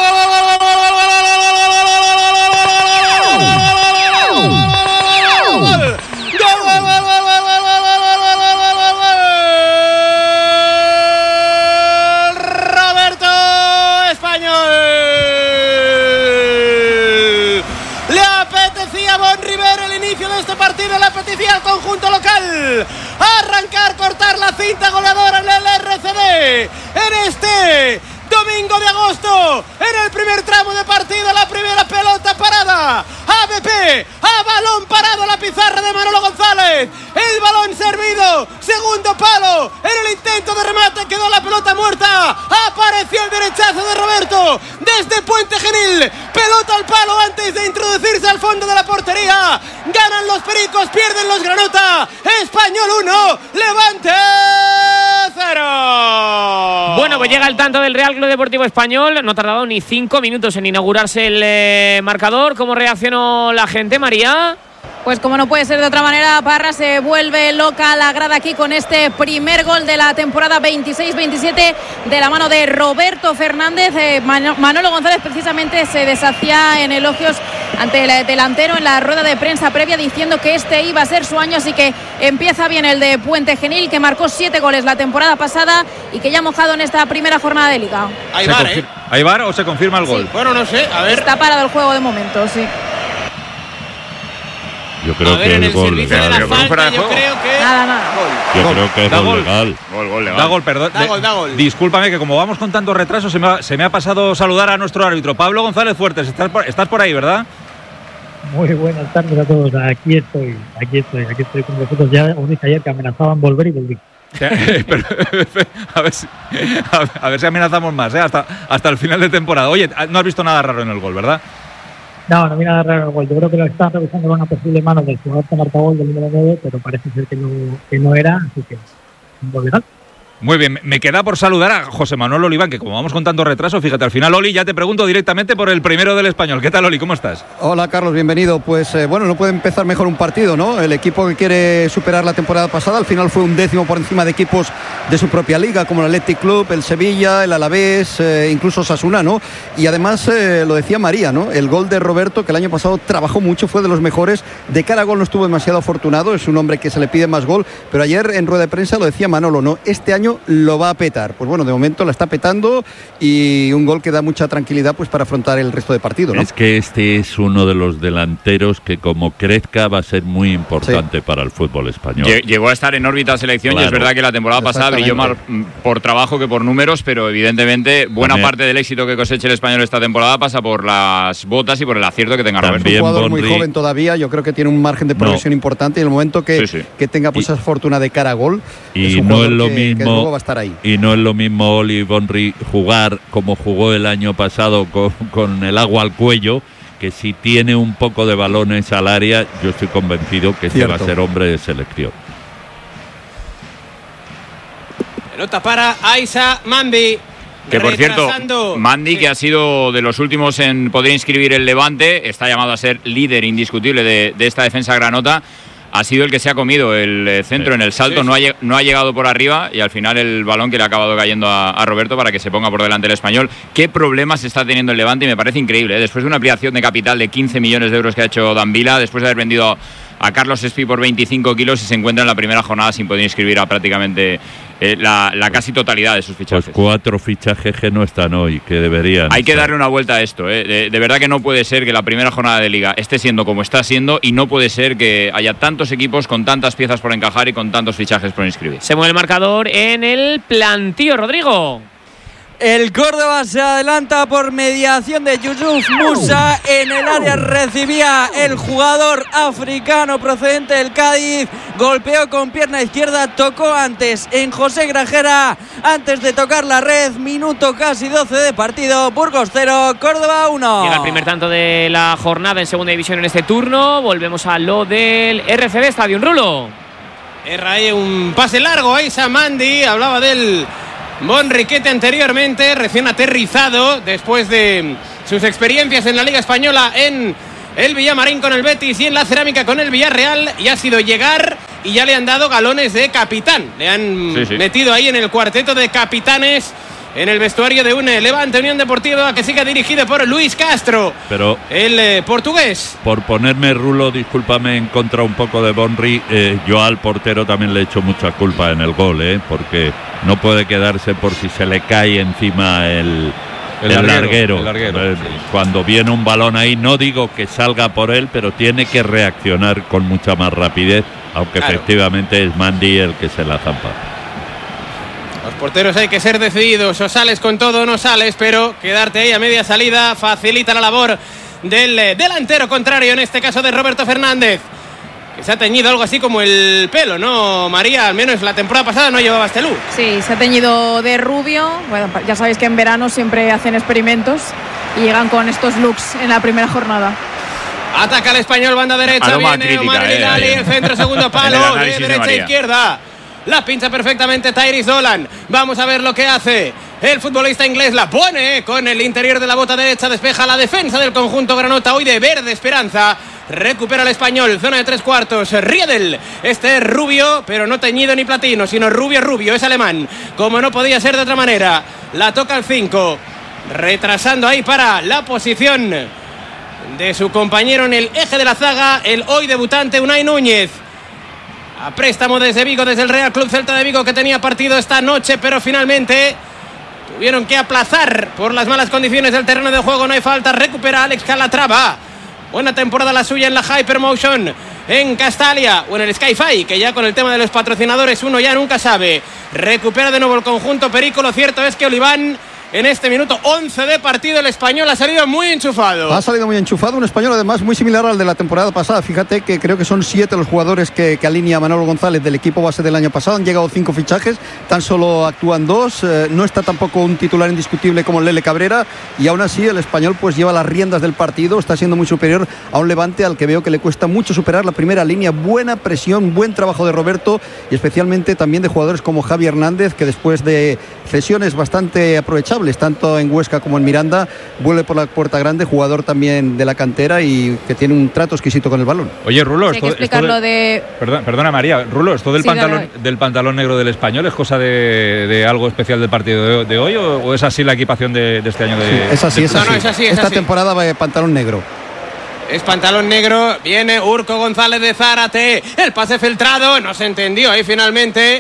Partido le apetecía al conjunto local arrancar, cortar la cinta goleadora en el R C D en este domingo de agosto, en el primer tramo de partido, la primera pelota parada, A B P, a balón parado, la pizarra de Manolo González, el balón servido, segundo palo, en el intento de remate quedó la pelota muerta, apareció el derechazo de Roberto desde Puente Genil, pelota al palo antes de introducirse al fondo de la portería, ganan los pericos, pierden los granota, Español uno, Levante cero. Bueno, pues llega el tanto del Real Club Deportivo Español. No ha tardado ni cinco minutos en inaugurarse el eh, marcador. ¿Cómo reaccionó la gente, María? Pues como no puede ser de otra manera, Parra se vuelve loca la grada aquí con este primer gol de la temporada veintiséis veintisiete de la mano de Roberto Fernández. Eh, Manolo González precisamente se deshacía en elogios ante el delantero en la rueda de prensa previa diciendo que este iba a ser su año, así que empieza bien el de Puente Genil, que marcó siete goles la temporada pasada y que ya ha mojado en esta primera jornada de Liga. ¿Hay bar, eh? ¿Hay bar o se confirma el gol? Sí. Bueno, no sé, a ver. Está parado el juego de momento, sí. Yo creo a ver, que en el el gol servicio legal. de la falta, yo creo que... Nada, nada. Yo Gol. creo que es Da gol gol. legal. Gol, gol legal. Da gol, perdón. Da gol, da gol. Discúlpame que como vamos con tanto retraso se me ha, se me ha pasado saludar a nuestro árbitro. Pablo González Fuertes, estás por, estás por ahí, ¿verdad? Muy buenas tardes a todos. Aquí estoy, aquí estoy, aquí estoy con vosotros. Ya os dije ayer que amenazaban volver y volví. Pero, a, ver si, a ver si amenazamos más, ¿eh? hasta, hasta el final de temporada. Oye, no has visto nada raro en el gol, ¿verdad? No, no vi nada raro en el gol. Yo creo que lo están revisando con una posible mano del jugador que marca gol del número nueve, pero parece ser que no, que no era, así que un gol legal. Muy bien, me queda por saludar a José Manuel Oliván, que como vamos con tanto retraso, fíjate, al final, Oli, ya te pregunto directamente por el primero del Español. ¿Qué tal, Oli? ¿Cómo estás? Hola, Carlos, bienvenido. Pues eh, bueno, no puede empezar mejor un partido, ¿no? El equipo que quiere superar la temporada pasada, al final fue un décimo por encima de equipos de su propia liga, como el Athletic Club, el Sevilla, el Alavés, eh, incluso Osasuna, ¿no? Y además, eh, lo decía María, ¿no? El gol de Roberto, que el año pasado trabajó mucho, fue de los mejores. De cara a gol no estuvo demasiado afortunado, es un hombre que se le pide más gol, pero ayer en rueda de prensa lo decía Manolo, ¿no? Este año lo va a petar. Pues bueno, de momento la está petando y un gol que da mucha tranquilidad pues para afrontar el resto de partido, ¿no? Es que este es uno de los delanteros que como crezca va a ser muy importante sí. para el fútbol español. Llegó a estar en órbita selección claro. y es verdad que la temporada pasada brilló más por trabajo que por números, pero evidentemente buena También. parte del éxito que coseche el Español esta temporada pasa por las botas y por el acierto que tenga Roberto. Es un jugador Bonri... muy joven todavía, yo creo que tiene un margen de progresión no. importante y en el momento que, sí, sí. que tenga pues, y, esa fortuna de cara a gol y es un no es lo que, mismo que luego va a estar ahí. Y no es lo mismo Oli Bonri jugar como jugó el año pasado con, con el agua al cuello, que si tiene un poco de balones al área, yo estoy convencido que este va a ser hombre de selección. Pelota para Aisa Mandi. Que por cierto, Mandi, sí. que ha sido de los últimos en poder inscribir el Levante, está llamado a ser líder indiscutible de, de esta defensa granota. Ha sido el que se ha comido el centro sí. en el salto, sí, sí. No, ha, no ha llegado por arriba y al final el balón que le ha acabado cayendo a, a Roberto para que se ponga por delante el Español. ¿Qué problemas está teniendo el Levante? Y me parece increíble, ¿eh? Después de una ampliación de capital de quince millones de euros que ha hecho Danvila, después de haber vendido a, a Carlos Espi por veinticinco kilos y se encuentra en la primera jornada sin poder inscribir a prácticamente eh, la, la casi totalidad de sus fichajes. Pues cuatro fichajes que no están hoy, que deberían. Hay que estar. darle una vuelta a esto, ¿eh? de, de verdad que no puede ser que la primera jornada de Liga esté siendo como está siendo y no puede ser que haya tantos equipos con tantas piezas por encajar y con tantos fichajes por inscribir. Se mueve el marcador en el plantío, Rodrigo. El Córdoba se adelanta por mediación de Yusuf Musa. En el área recibía el jugador africano procedente del Cádiz. Golpeó con pierna izquierda, tocó antes en José Grajera antes de tocar la red. Minuto casi doce de partido. Burgos cero, Córdoba uno. Llega el primer tanto de la jornada en segunda división en este turno. Volvemos a lo del R C B Stadium. Rulo. Erra ahí un pase largo a Isa Mandi. Hablaba del Bonriquete anteriormente, recién aterrizado después de sus experiencias en la Liga Española en el Villamarín con el Betis y en la Cerámica con el Villarreal, y ha sido llegar y ya le han dado galones de capitán. Le han sí, sí. metido ahí en el cuarteto de capitanes en el vestuario de un Levante Unión Deportiva que sigue dirigido por Luis Castro, pero el eh, portugués. Por ponerme, Rulo, discúlpame, en contra un poco de Bonri, eh, yo al portero también le he hecho mucha culpa en el gol, eh, porque no puede quedarse por si se le cae encima el, el, el larguero. El larguero. Eh, cuando viene un balón ahí, no digo que salga por él, pero tiene que reaccionar con mucha más rapidez, aunque claro. efectivamente es Mandi el que se la zampa. Los porteros hay que ser decididos, o sales con todo o no sales, pero quedarte ahí a media salida facilita la labor del eh, delantero contrario, en este caso de Roberto Fernández, que se ha teñido algo así como el pelo, ¿no, María? Al menos la temporada pasada no llevaba este look. Sí, se ha teñido de rubio. Bueno, ya sabéis que en verano siempre hacen experimentos y llegan con estos looks en la primera jornada. Ataca el Español, banda derecha, Paloma viene crítica, Omar eh, Vidal, eh. el centro, segundo palo, de derecha a izquierda. La pincha perfectamente Tyrese Dolan. Vamos a ver lo que hace el futbolista inglés. La pone con el interior de la bota derecha. Despeja la defensa del conjunto granota. Hoy de verde esperanza. Recupera el Español. Zona de tres cuartos. Riedel. Este es rubio, pero no teñido ni platino, sino rubio rubio. Es alemán. Como no podía ser de otra manera. La toca el cinco. Retrasando ahí para la posición de su compañero en el eje de la zaga. El hoy debutante Unai Núñez. A préstamo desde Vigo, desde el Real Club Celta de Vigo, que tenía partido esta noche, pero finalmente tuvieron que aplazar por las malas condiciones del terreno de juego. No hay falta, recupera Alex Calatrava. Buena temporada la suya en la Hypermotion en Castalia o en el Sky-Fi, que ya con el tema de los patrocinadores uno ya nunca sabe. Recupera de nuevo el conjunto perico. Lo cierto es que Oliván, en este minuto once de partido, el Español ha salido muy enchufado. Ha salido muy enchufado, un Español además muy similar al de la temporada pasada. Fíjate que creo que son siete los jugadores que, que alinea Manolo González del equipo base del año pasado. Han llegado cinco fichajes, tan solo actúan dos. Eh, no está tampoco un titular indiscutible como Lele Cabrera, y aún así el Español pues lleva las riendas del partido. Está siendo muy superior a un Levante al que veo que le cuesta mucho superar la primera línea. Buena presión, buen trabajo de Roberto, y especialmente también de jugadores como Javi Hernández, que después de cesiones bastante aprovechables tanto en Huesca como en Miranda, vuelve por la puerta grande, jugador también de la cantera y que tiene un trato exquisito con el balón. Oye, Rulo, sí, esto, hay que explicarlo esto de, de... Perdona, perdona, María, Rulo, ¿esto del, sí, pantalón, del pantalón negro del Español es cosa de, de algo especial del partido de, de hoy o, o es así la equipación de, de este año? De, sí, es así, es, no, así. No, es así. Es Esta así. temporada va de pantalón negro. Es pantalón negro, viene Urco González de Zárate, el pase filtrado, no se entendió ahí finalmente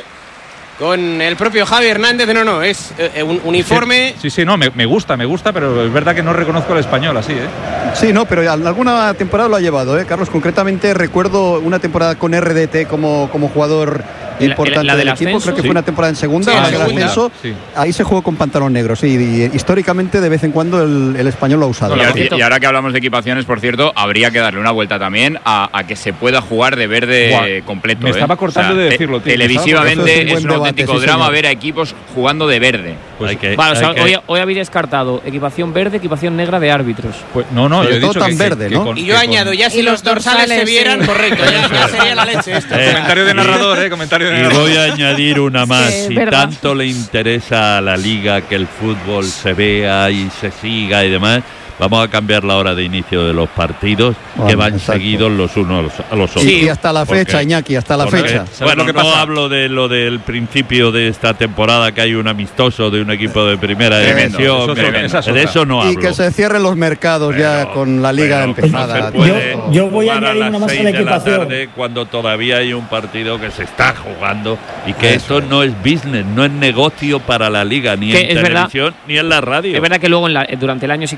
con el propio Javi Hernández. No, no, es eh, un uniforme. Sí, sí, sí, no, me, me gusta, me gusta, pero es verdad que no reconozco el Español así, ¿eh? Sí, no, pero en alguna temporada lo ha llevado, ¿eh, Carlos? Concretamente recuerdo una temporada con R D T como, como jugador importante la, la del, del equipo, creo que sí. Fue una temporada en segunda, sí, la del ascenso, sí. Ahí se jugó con pantalón negro, sí, y históricamente de vez en cuando el, el Español lo ha usado. Y, y, y ahora que hablamos de equipaciones, por cierto, habría que darle una vuelta también a, a que se pueda jugar de verde Buah, completo. Me estaba cortando, o sea, de decirlo, tío. Televisivamente es, es un debate, auténtico sí, drama señor. ver a equipos jugando de verde. Pues hay que, vale, hay o sea, que... hoy, hoy habéis descartado equipación verde, equipación negra de árbitros. Pues no, no, yo he todo dicho tan que, verde, que, ¿no? Que con, y yo añado, con... ya si los dorsales, dorsales se vieran, sí. Correcto, ya, ya sería la leche esto. Eh, comentario de narrador, eh, comentario de y narrador. voy a añadir una más. Sí, si verdad. tanto le interesa a la liga que el fútbol se vea y se siga y demás, vamos a cambiar la hora de inicio de los partidos, bueno, que van exacto. seguidos los unos a los otros. Sí, y hasta la fecha, porque, Iñaki, hasta la porque, fecha. Bueno, lo que no pasa? hablo de lo del principio de esta temporada, que hay un amistoso de un equipo de primera tremendo, división. Eso, eso, de eso no hablo. Y que se cierren los mercados pero, ya con la liga pero, empezada. No yo, yo voy a añadir una más a la equipación. Tarde, cuando todavía hay un partido que se está jugando y que eso. Esto no es business, no es negocio para la liga, ni en televisión verdad, ni en la radio. Es verdad que luego en la, durante el año sí que es dos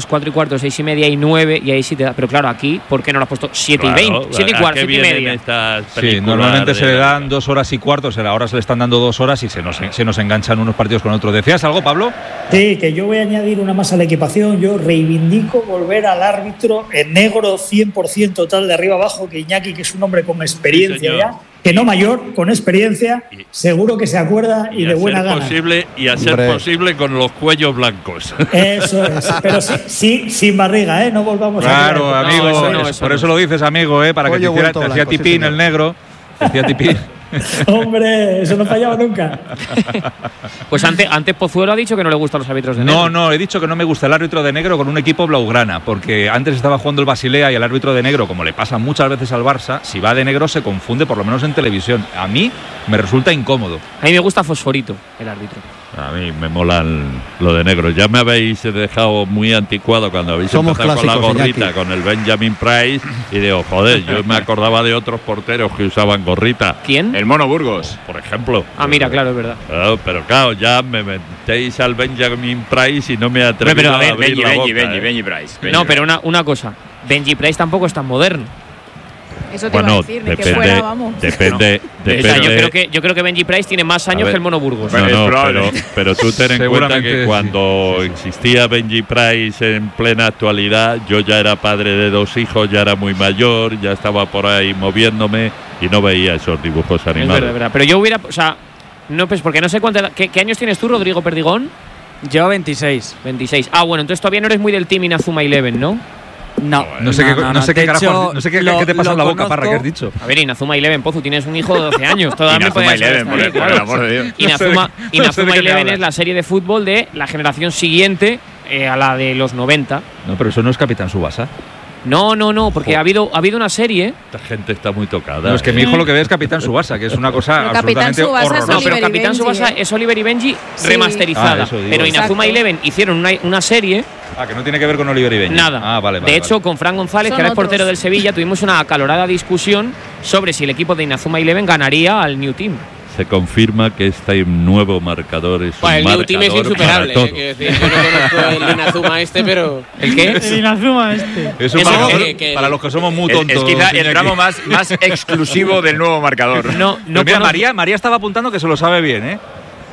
pues cuatro y cuarto, seis y media y nueve, y ahí sí te da. Pero claro, aquí, ¿por qué no lo has puesto siete Claro, y veinte? siete y cuarto, siete y media. Sí, normalmente se le dan dos horas y cuarto, ahora se le están dando dos horas y se nos, se nos enganchan unos partidos con otros. ¿Decías algo, Pablo? Sí, que yo voy a añadir una más a la equipación. Yo reivindico volver al árbitro en negro cien por ciento total de arriba abajo, que Iñaki, que es un hombre con experiencia Sí, ya, que no mayor, con experiencia, seguro que se acuerda y, Y de a buena ser gana. posible y a ser Hombre. posible con los cuellos blancos. Eso es, pero sí, sí, sin barriga, ¿eh? No volvamos Claro, a... amigo, No, eso no, eso por no. eso lo dices, amigo, ¿eh? Para que te Pollo hiciera, vuelto te hacía blanco, sí, tipín señor. el negro. Te hacía tipín. Hombre, eso no fallaba nunca. Pues antes, antes Pozuelo ha dicho que no le gustan los árbitros de negro. No, no, he dicho que no me gusta el árbitro de negro con un equipo blaugrana, porque antes estaba jugando el Basilea y el árbitro de negro, como le pasa muchas veces al Barça, si va de negro se confunde, por lo menos en televisión. A mí me resulta incómodo. A mí me gusta Fosforito, el árbitro. A mí me molan lo de negro. Ya me habéis dejado muy anticuado cuando habéis Somos empezado con la clásicos, gorrita, Iñaki. con el Benjamin Price, y digo, joder, yo me acordaba de otros porteros que usaban gorrita. ¿Quién? El Mono Burgos, por ejemplo. Ah, mira, claro, es verdad. Claro, pero claro, ya me metéis al Benjamin Price y no me atrevo Pero, a a ver, abrir Benji, la Benji, boca, Benji, ¿eh? Benji Price. Benji No, Price. pero una, una cosa. Benji Price tampoco es tan moderno. Eso te iba a Bueno, decir, ni que depende, fuera, vamos. depende, O sea, depende. yo creo que yo creo que Benji Price tiene más A años ver, que el Mono Burgos. No, Es no, probable. pero, pero tú ten en cuenta Seguramente que sí. cuando existía Benji Price en plena actualidad, yo ya era padre de dos hijos, ya era muy mayor, ya estaba por ahí moviéndome y no veía esos dibujos Es animados. verdad, es verdad. Pero yo hubiera, o sea, no, pues porque no sé cuánto. ¿Qué, qué años tienes tú, Rodrigo Perdigón? Yo veintiséis. veintiséis. Ah, bueno, entonces todavía no eres muy del team Inazuma Eleven, ¿no? No, No sé qué, no sé de qué carajo, hecho, no sé qué, lo- qué te pasa lo en la boca, conozco. Parra, ¿qué has dicho? A ver, Inazuma Eleven, Pozu, tienes un hijo de doce años. Todavía Inazuma puedes Eleven, por el- por el amor de Dios. Inazuma, No sé de- no sé Inazuma de qué me Eleven hablas. es la serie de fútbol de la generación siguiente eh, a la de los noventa. No, pero eso no es Capitán Subasa. No, no, no, porque ha habido, ha habido una serie. Esta gente está muy tocada. No, es que ¿eh? mi hijo lo que ve es Capitán Subasa, que es una cosa Pero Capitán absolutamente Tsubasa es horrorosa. No, pero Oliver y Capitán Benji, Subasa ¿eh? es Oliver y Benji Sí. remasterizada. Ah, eso digo. Pero Inazuma Exacto. Eleven hicieron una, una serie. Ah, que no tiene que ver con Oliver y Benji. Nada. Ah, vale, vale. de vale. hecho, con Fran González, Son que era el otros. portero del Sevilla, tuvimos una acalorada discusión sobre si el equipo de Inazuma Eleven ganaría al New Team. Se confirma que este nuevo marcador es Bueno, un el New Team es marcador insuperable. para eh, quiero decir, yo no conozco el Inazuma este, pero. ¿El qué? El Inazuma este. Es un Eso marcador que- que- para los que somos muy Es, tontos. es quizá el Iñaki. tramo más, más exclusivo del nuevo marcador. No, Pero no mira, conozco- María, María estaba apuntando que se lo sabe bien, ¿eh?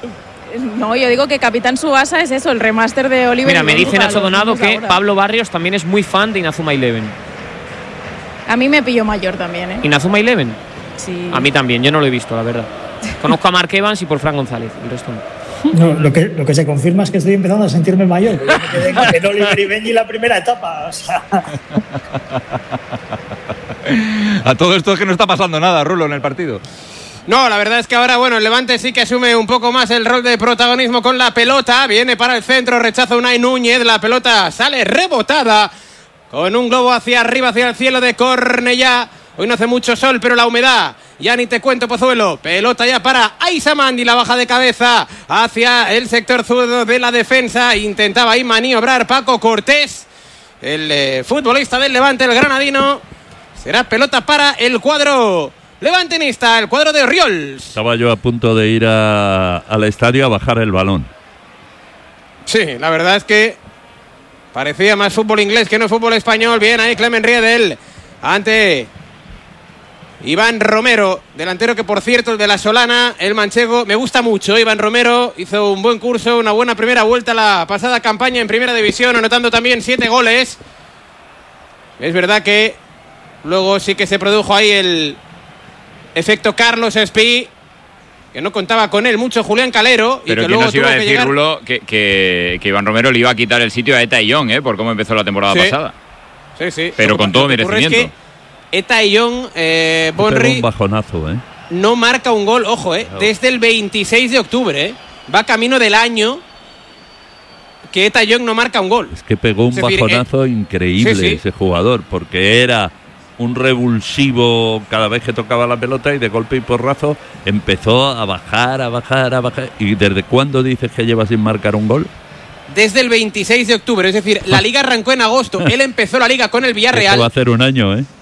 No, yo digo que Capitán Subasa es eso, el remaster de Oliver. Mira, y me Benji dice para Nacho los Donado niños que ahora. Pablo Barrios también es muy fan de Inazuma Eleven. A mí me pilló mayor también, ¿eh? ¿Inazuma Eleven? Sí. A mí también, yo no lo he visto, la verdad. Conozco a Mark Evans y por Fran González, el resto no. No, lo, que, lo que se confirma es que estoy empezando a sentirme mayor. Yo me quedé con el Oliver y Benji la primera etapa. O sea, A todo esto es que no está pasando nada, Rulo, en el partido. No, la verdad es que ahora, bueno, el Levante sí que asume un poco más el rol de protagonismo con la pelota. Viene para el centro, rechaza Unai Núñez. La pelota sale rebotada con un globo hacia arriba, hacia el cielo de Cornellá. Hoy no hace mucho sol, pero la humedad. Ya ni te cuento, Pozuelo. Pelota ya para Aisamandi, la baja de cabeza hacia el sector zurdo de la defensa. Intentaba ahí maniobrar Paco Cortés, el eh, futbolista del Levante, el granadino. Será pelota para el cuadro levantinista, el cuadro de Oriols. Estaba yo a punto de ir a- al estadio a bajar el balón. Sí, la verdad es que parecía más fútbol inglés que no fútbol español. Bien ahí Clemen Riedel ante Iván Romero, delantero que por cierto el de la Solana, el manchego, me gusta mucho. Iván Romero hizo un buen curso, una buena primera vuelta a la pasada campaña en Primera División, anotando también siete goles. Es verdad que luego sí que se produjo ahí el efecto Carlos Espí, que no contaba con él mucho Julián Calero. Y Pero que que luego nos iba tuvo a que decir, llegar... Rulo, que, que, que Iván Romero le iba a quitar el sitio a Eta Young, ¿eh? Por cómo empezó la temporada Sí. pasada. Sí, sí. Pero Lo que con todo ocurre es merecimiento. que Eta Young, eh, Pegó Bonri, un bajonazo, ¿eh? no marca un gol, ojo, eh, No. desde el veintiséis de octubre. Eh. Va camino del año que Eta Young no marca un gol. Es que pegó un Es decir, bajonazo increíble sí, sí. ese jugador, porque era un revulsivo cada vez que tocaba la pelota y de golpe y porrazo empezó a bajar, a bajar, a bajar. ¿Y desde cuándo dices que lleva sin marcar un gol? Desde el veintiséis de octubre, es decir, la liga arrancó en agosto. Él empezó la liga con el Esto Villarreal. va a hacer un año, ¿eh?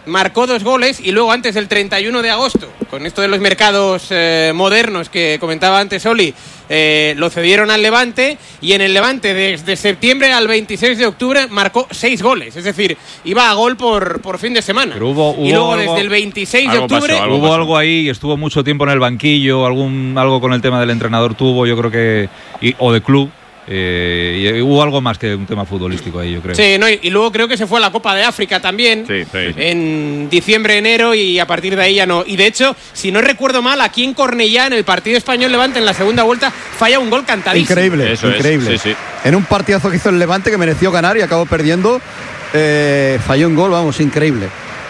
marcó dos goles y luego antes del treinta y uno de agosto, con esto de los mercados eh, modernos que comentaba antes Oli, eh, lo cedieron al Levante y en el Levante desde septiembre al veintiséis de octubre marcó seis goles, es decir, iba a gol por, por fin de semana. Pero hubo, hubo y luego algo, desde el veintiséis de octubre pasó, algo hubo pasó. algo ahí, estuvo mucho tiempo en el banquillo, algún algo con el tema del entrenador tuvo, yo creo que y, o de club. Eh, y hubo algo más que un tema futbolístico ahí, yo creo. Sí, no, y, y luego creo que se fue a la Copa de África también, sí, sí. en diciembre, enero, y a partir de ahí ya no. Y de hecho, si no recuerdo mal, aquí en Cornellá, en el partido Español-Levante, en la segunda vuelta, falla un gol cantadísimo. Increíble, Eso increíble. Es, sí, sí. En un partidazo que hizo el Levante, que mereció ganar y acabó perdiendo, eh, falló un gol, vamos, increíble.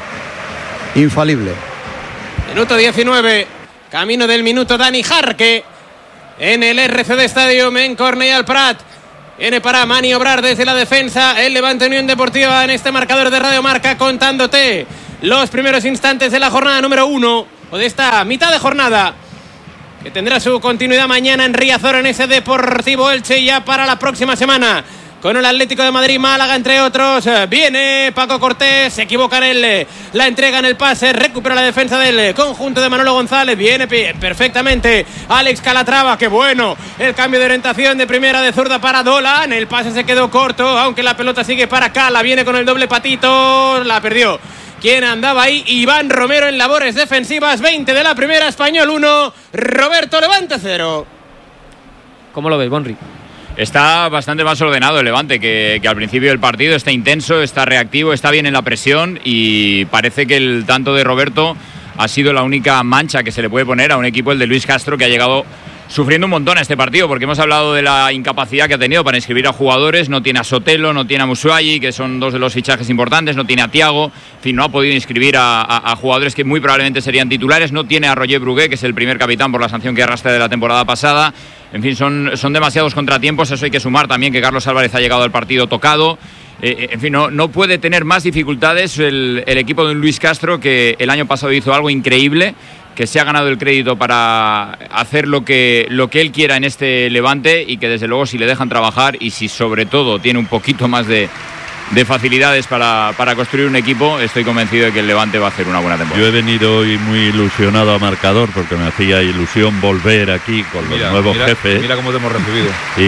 Infalible. Minuto diecinueve, camino del minuto Dani Jarque. En el R C D Stadium en Cornellà al Prat. Viene para maniobrar desde la defensa el Levante Unión Deportiva en este marcador de Radio Marca, contándote los primeros instantes de la jornada número uno, o de esta mitad de jornada, que tendrá su continuidad mañana en Riazor, en ese Deportivo Elche, y ya para la próxima semana con el Atlético de Madrid, Málaga, entre otros. Viene Paco Cortés, se equivoca en el, la entrega en el pase, recupera la defensa del conjunto de Manolo González, viene perfectamente Alex Calatrava, qué bueno el cambio de orientación de primera de zurda para Dolan, el pase se quedó corto, aunque la pelota sigue para Cala, viene con el doble patito, la perdió. ¿Quién andaba ahí? Iván Romero en labores defensivas. Veinte de la primera, Español uno, Roberto Levante cero. ¿Cómo lo ves, Bonri? Está bastante más ordenado el Levante que, que al principio del partido. Está intenso, está reactivo, está bien en la presión, y parece que el tanto de Roberto ha sido la única mancha que se le puede poner a un equipo, el de Luis Castro, que ha llegado sufriendo un montón a este partido, porque hemos hablado de la incapacidad que ha tenido para inscribir a jugadores. No tiene a Sotelo, no tiene a Musuayi, que son dos de los fichajes importantes, no tiene a Thiago, en fin, no ha podido inscribir a, a, a jugadores que muy probablemente serían titulares, no tiene a Roger Brugué, que es el primer capitán por la sanción que arrastra de la temporada pasada. En fin, son, son demasiados contratiempos. Eso hay que sumar también que Carlos Álvarez ha llegado al partido tocado. Eh, en fin, no, no puede tener más dificultades el, el equipo de Luis Castro, que el año pasado hizo algo increíble, que se ha ganado el crédito para hacer lo que, lo que él quiera en este Levante, y que desde luego, si le dejan trabajar y si sobre todo tiene un poquito más de, de facilidades para, para construir un equipo, estoy convencido de que el Levante va a hacer una buena temporada. Yo he venido hoy muy ilusionado a Marcador, porque me hacía ilusión volver aquí con mira, los nuevos mira, jefes. Mira cómo te hemos recibido.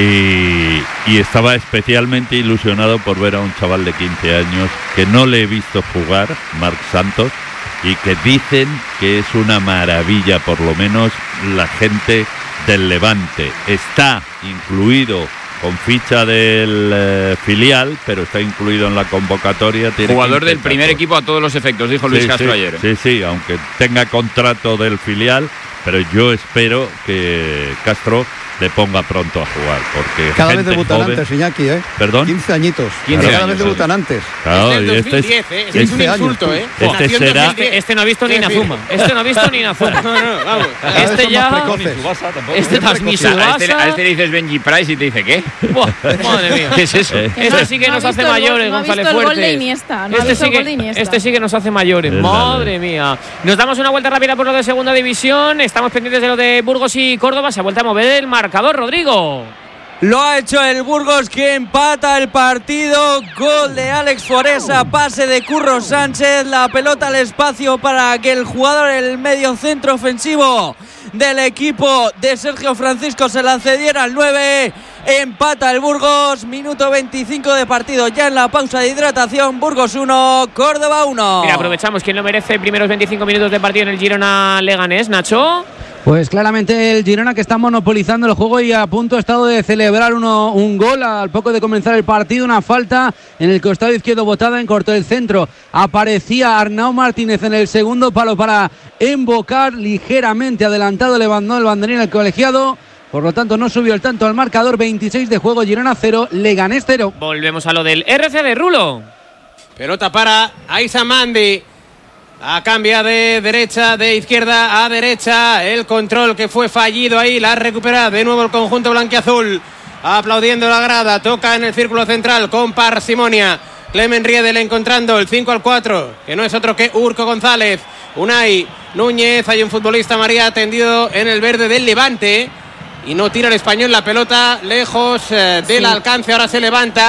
Y, y estaba especialmente ilusionado por ver a un chaval de quince años que no le he visto jugar, Marc Santos, y que dicen que es una maravilla, por lo menos la gente del Levante. Está incluido con ficha del eh, filial, pero está incluido en la convocatoria. Tiene jugador del primer equipo a todos los efectos, dijo Luis sí, Castro sí, ayer. Sí, sí, aunque tenga contrato del filial, pero yo espero que Castro le ponga pronto a jugar, porque cada vez debutan joven, antes, Iñaki, ¿eh? ¿Perdón? quince añitos. quince cada años, vez debutan antes. Claro, este es este dos mil diez, ¿eh? Este es un insulto, ¿eh? Este, será... este, este no ha visto ni Inazuma. Este no ha visto ni Inazuma. No, no, vamos. Este ya... Este transmisión. A este, a este le dices Benji Price y te dice, ¿qué? Buah, madre mía. ¿Qué es eso? Eh. Este sí que no nos hace mayores, no González Fuertes. No este, sí que, este sí que nos hace mayores. Es Madre mía. Nos damos una vuelta rápida por lo de segunda división. Estamos pendientes de lo de Burgos y Córdoba. Se ha vuelto a mover el marcador, Rodrigo. Lo ha hecho el Burgos, que empata el partido. Gol de Alex Foresa, pase de Curro Sánchez, la pelota al espacio para que el jugador, el medio centro ofensivo del equipo de Sergio Francisco, se la cediera al nueve. Empata el Burgos, minuto veinticinco de partido, ya en la pausa de hidratación. Burgos uno, Córdoba uno. Mira, aprovechamos, ¿quién lo merece? Primeros veinticinco minutos de partido en el Girona Leganés, Nacho. Pues claramente el Girona, que está monopolizando el juego y a punto ha estado de celebrar uno, un gol al poco de comenzar el partido. Una falta en el costado izquierdo botada, en corto del centro. Aparecía Arnau Martínez en el segundo palo para embocar, ligeramente adelantado, levantó el banderín al colegiado. Por lo tanto, no subió el tanto al marcador. veintiséis de juego, Girona cero, Leganés cero. Volvemos a lo del R C de Rulo. Pelota para Aisa Mandi. A cambia de derecha, de izquierda a derecha. El control que fue fallido ahí. La recupera de nuevo el conjunto blanquiazul. Aplaudiendo la grada. Toca en el círculo central con parsimonia. Clemen Riedel encontrando el cinco al cuatro. Que no es otro que Urco González. Unai Núñez. Hay un futbolista María tendido en el verde del Levante. Y no tira el Español la pelota lejos eh, del sí. alcance. Ahora se levanta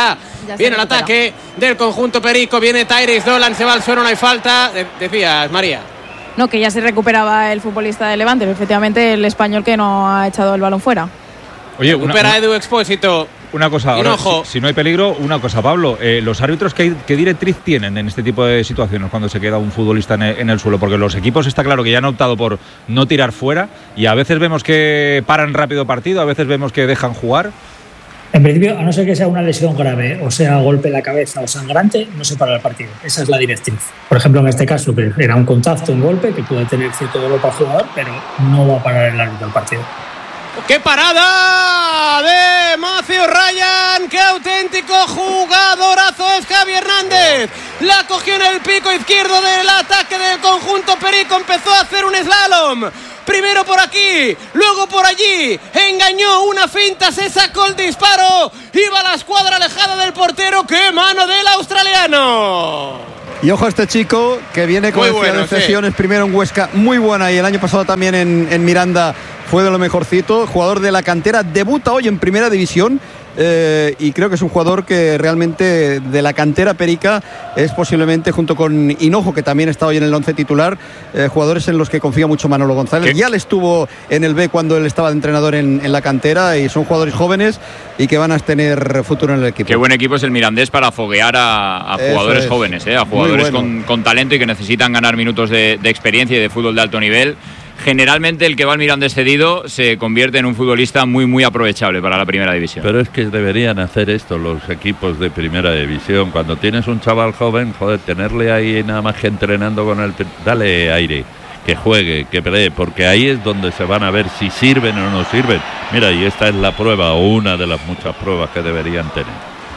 Viene el ataque del conjunto perico, viene Tyrese Dolan, se va al suelo, no hay falta. De- decías, María. No, que ya se recuperaba el futbolista de Levante, efectivamente el español que no ha echado el balón fuera. Oye, una, Recupera una, Edu Expósito. una cosa, ahora, si, si no hay peligro, una cosa, Pablo, eh, los árbitros, ¿qué, ¿qué directriz tienen en este tipo de situaciones cuando se queda un futbolista en el, en el suelo? Porque los equipos está claro que ya han optado por no tirar fuera y a veces vemos que paran rápido partido, a veces vemos que dejan jugar. En principio, a no ser que sea una lesión grave, o sea, golpe en la cabeza o sangrante, no se para el partido. Esa es la directriz. Por ejemplo, en este caso, que era un contacto, un golpe, que puede tener cierto dolor para el jugador, pero no va a parar el árbitro del partido. ¡Qué parada de Matthew Ryan! ¡Qué auténtico jugadorazo es Javi Hernández! La cogió en el pico izquierdo del ataque del conjunto perico. Empezó a hacer un slalom. Primero por aquí, luego por allí. Engañó una finta, se sacó el disparo. Iba a la escuadra alejada del portero. ¡Qué mano del australiano! Y ojo a este chico que viene con bueno, de cesiones, sí. Primero en Huesca, muy buena, y el año pasado también en, en Miranda fue de lo mejorcito. Jugador de la cantera, debuta hoy en Primera División. Eh, y creo que es un jugador que realmente de la cantera perica es posiblemente, junto con Hinojo, que también está hoy en el once titular, eh, jugadores en los que confía mucho Manolo González. ¿Qué? Ya le estuvo en el B cuando él estaba de entrenador en, en la cantera, y son jugadores jóvenes y que van a tener futuro en el equipo. Qué buen equipo es el Mirandés para foguear a, a jugadores es. jóvenes, eh, a jugadores bueno. con, con talento y que necesitan ganar minutos de, de experiencia y de fútbol de alto nivel. Generalmente el que va al Mirandés cedido se convierte en un futbolista muy muy aprovechable para la Primera División. Pero es que deberían hacer esto los equipos de Primera División. Cuando tienes un chaval joven, joder, tenerle ahí nada más que entrenando con él, dale aire, que juegue, que pelee, porque ahí es donde se van a ver si sirven o no sirven. Mira, y esta es la prueba, o una de las muchas pruebas que deberían tener.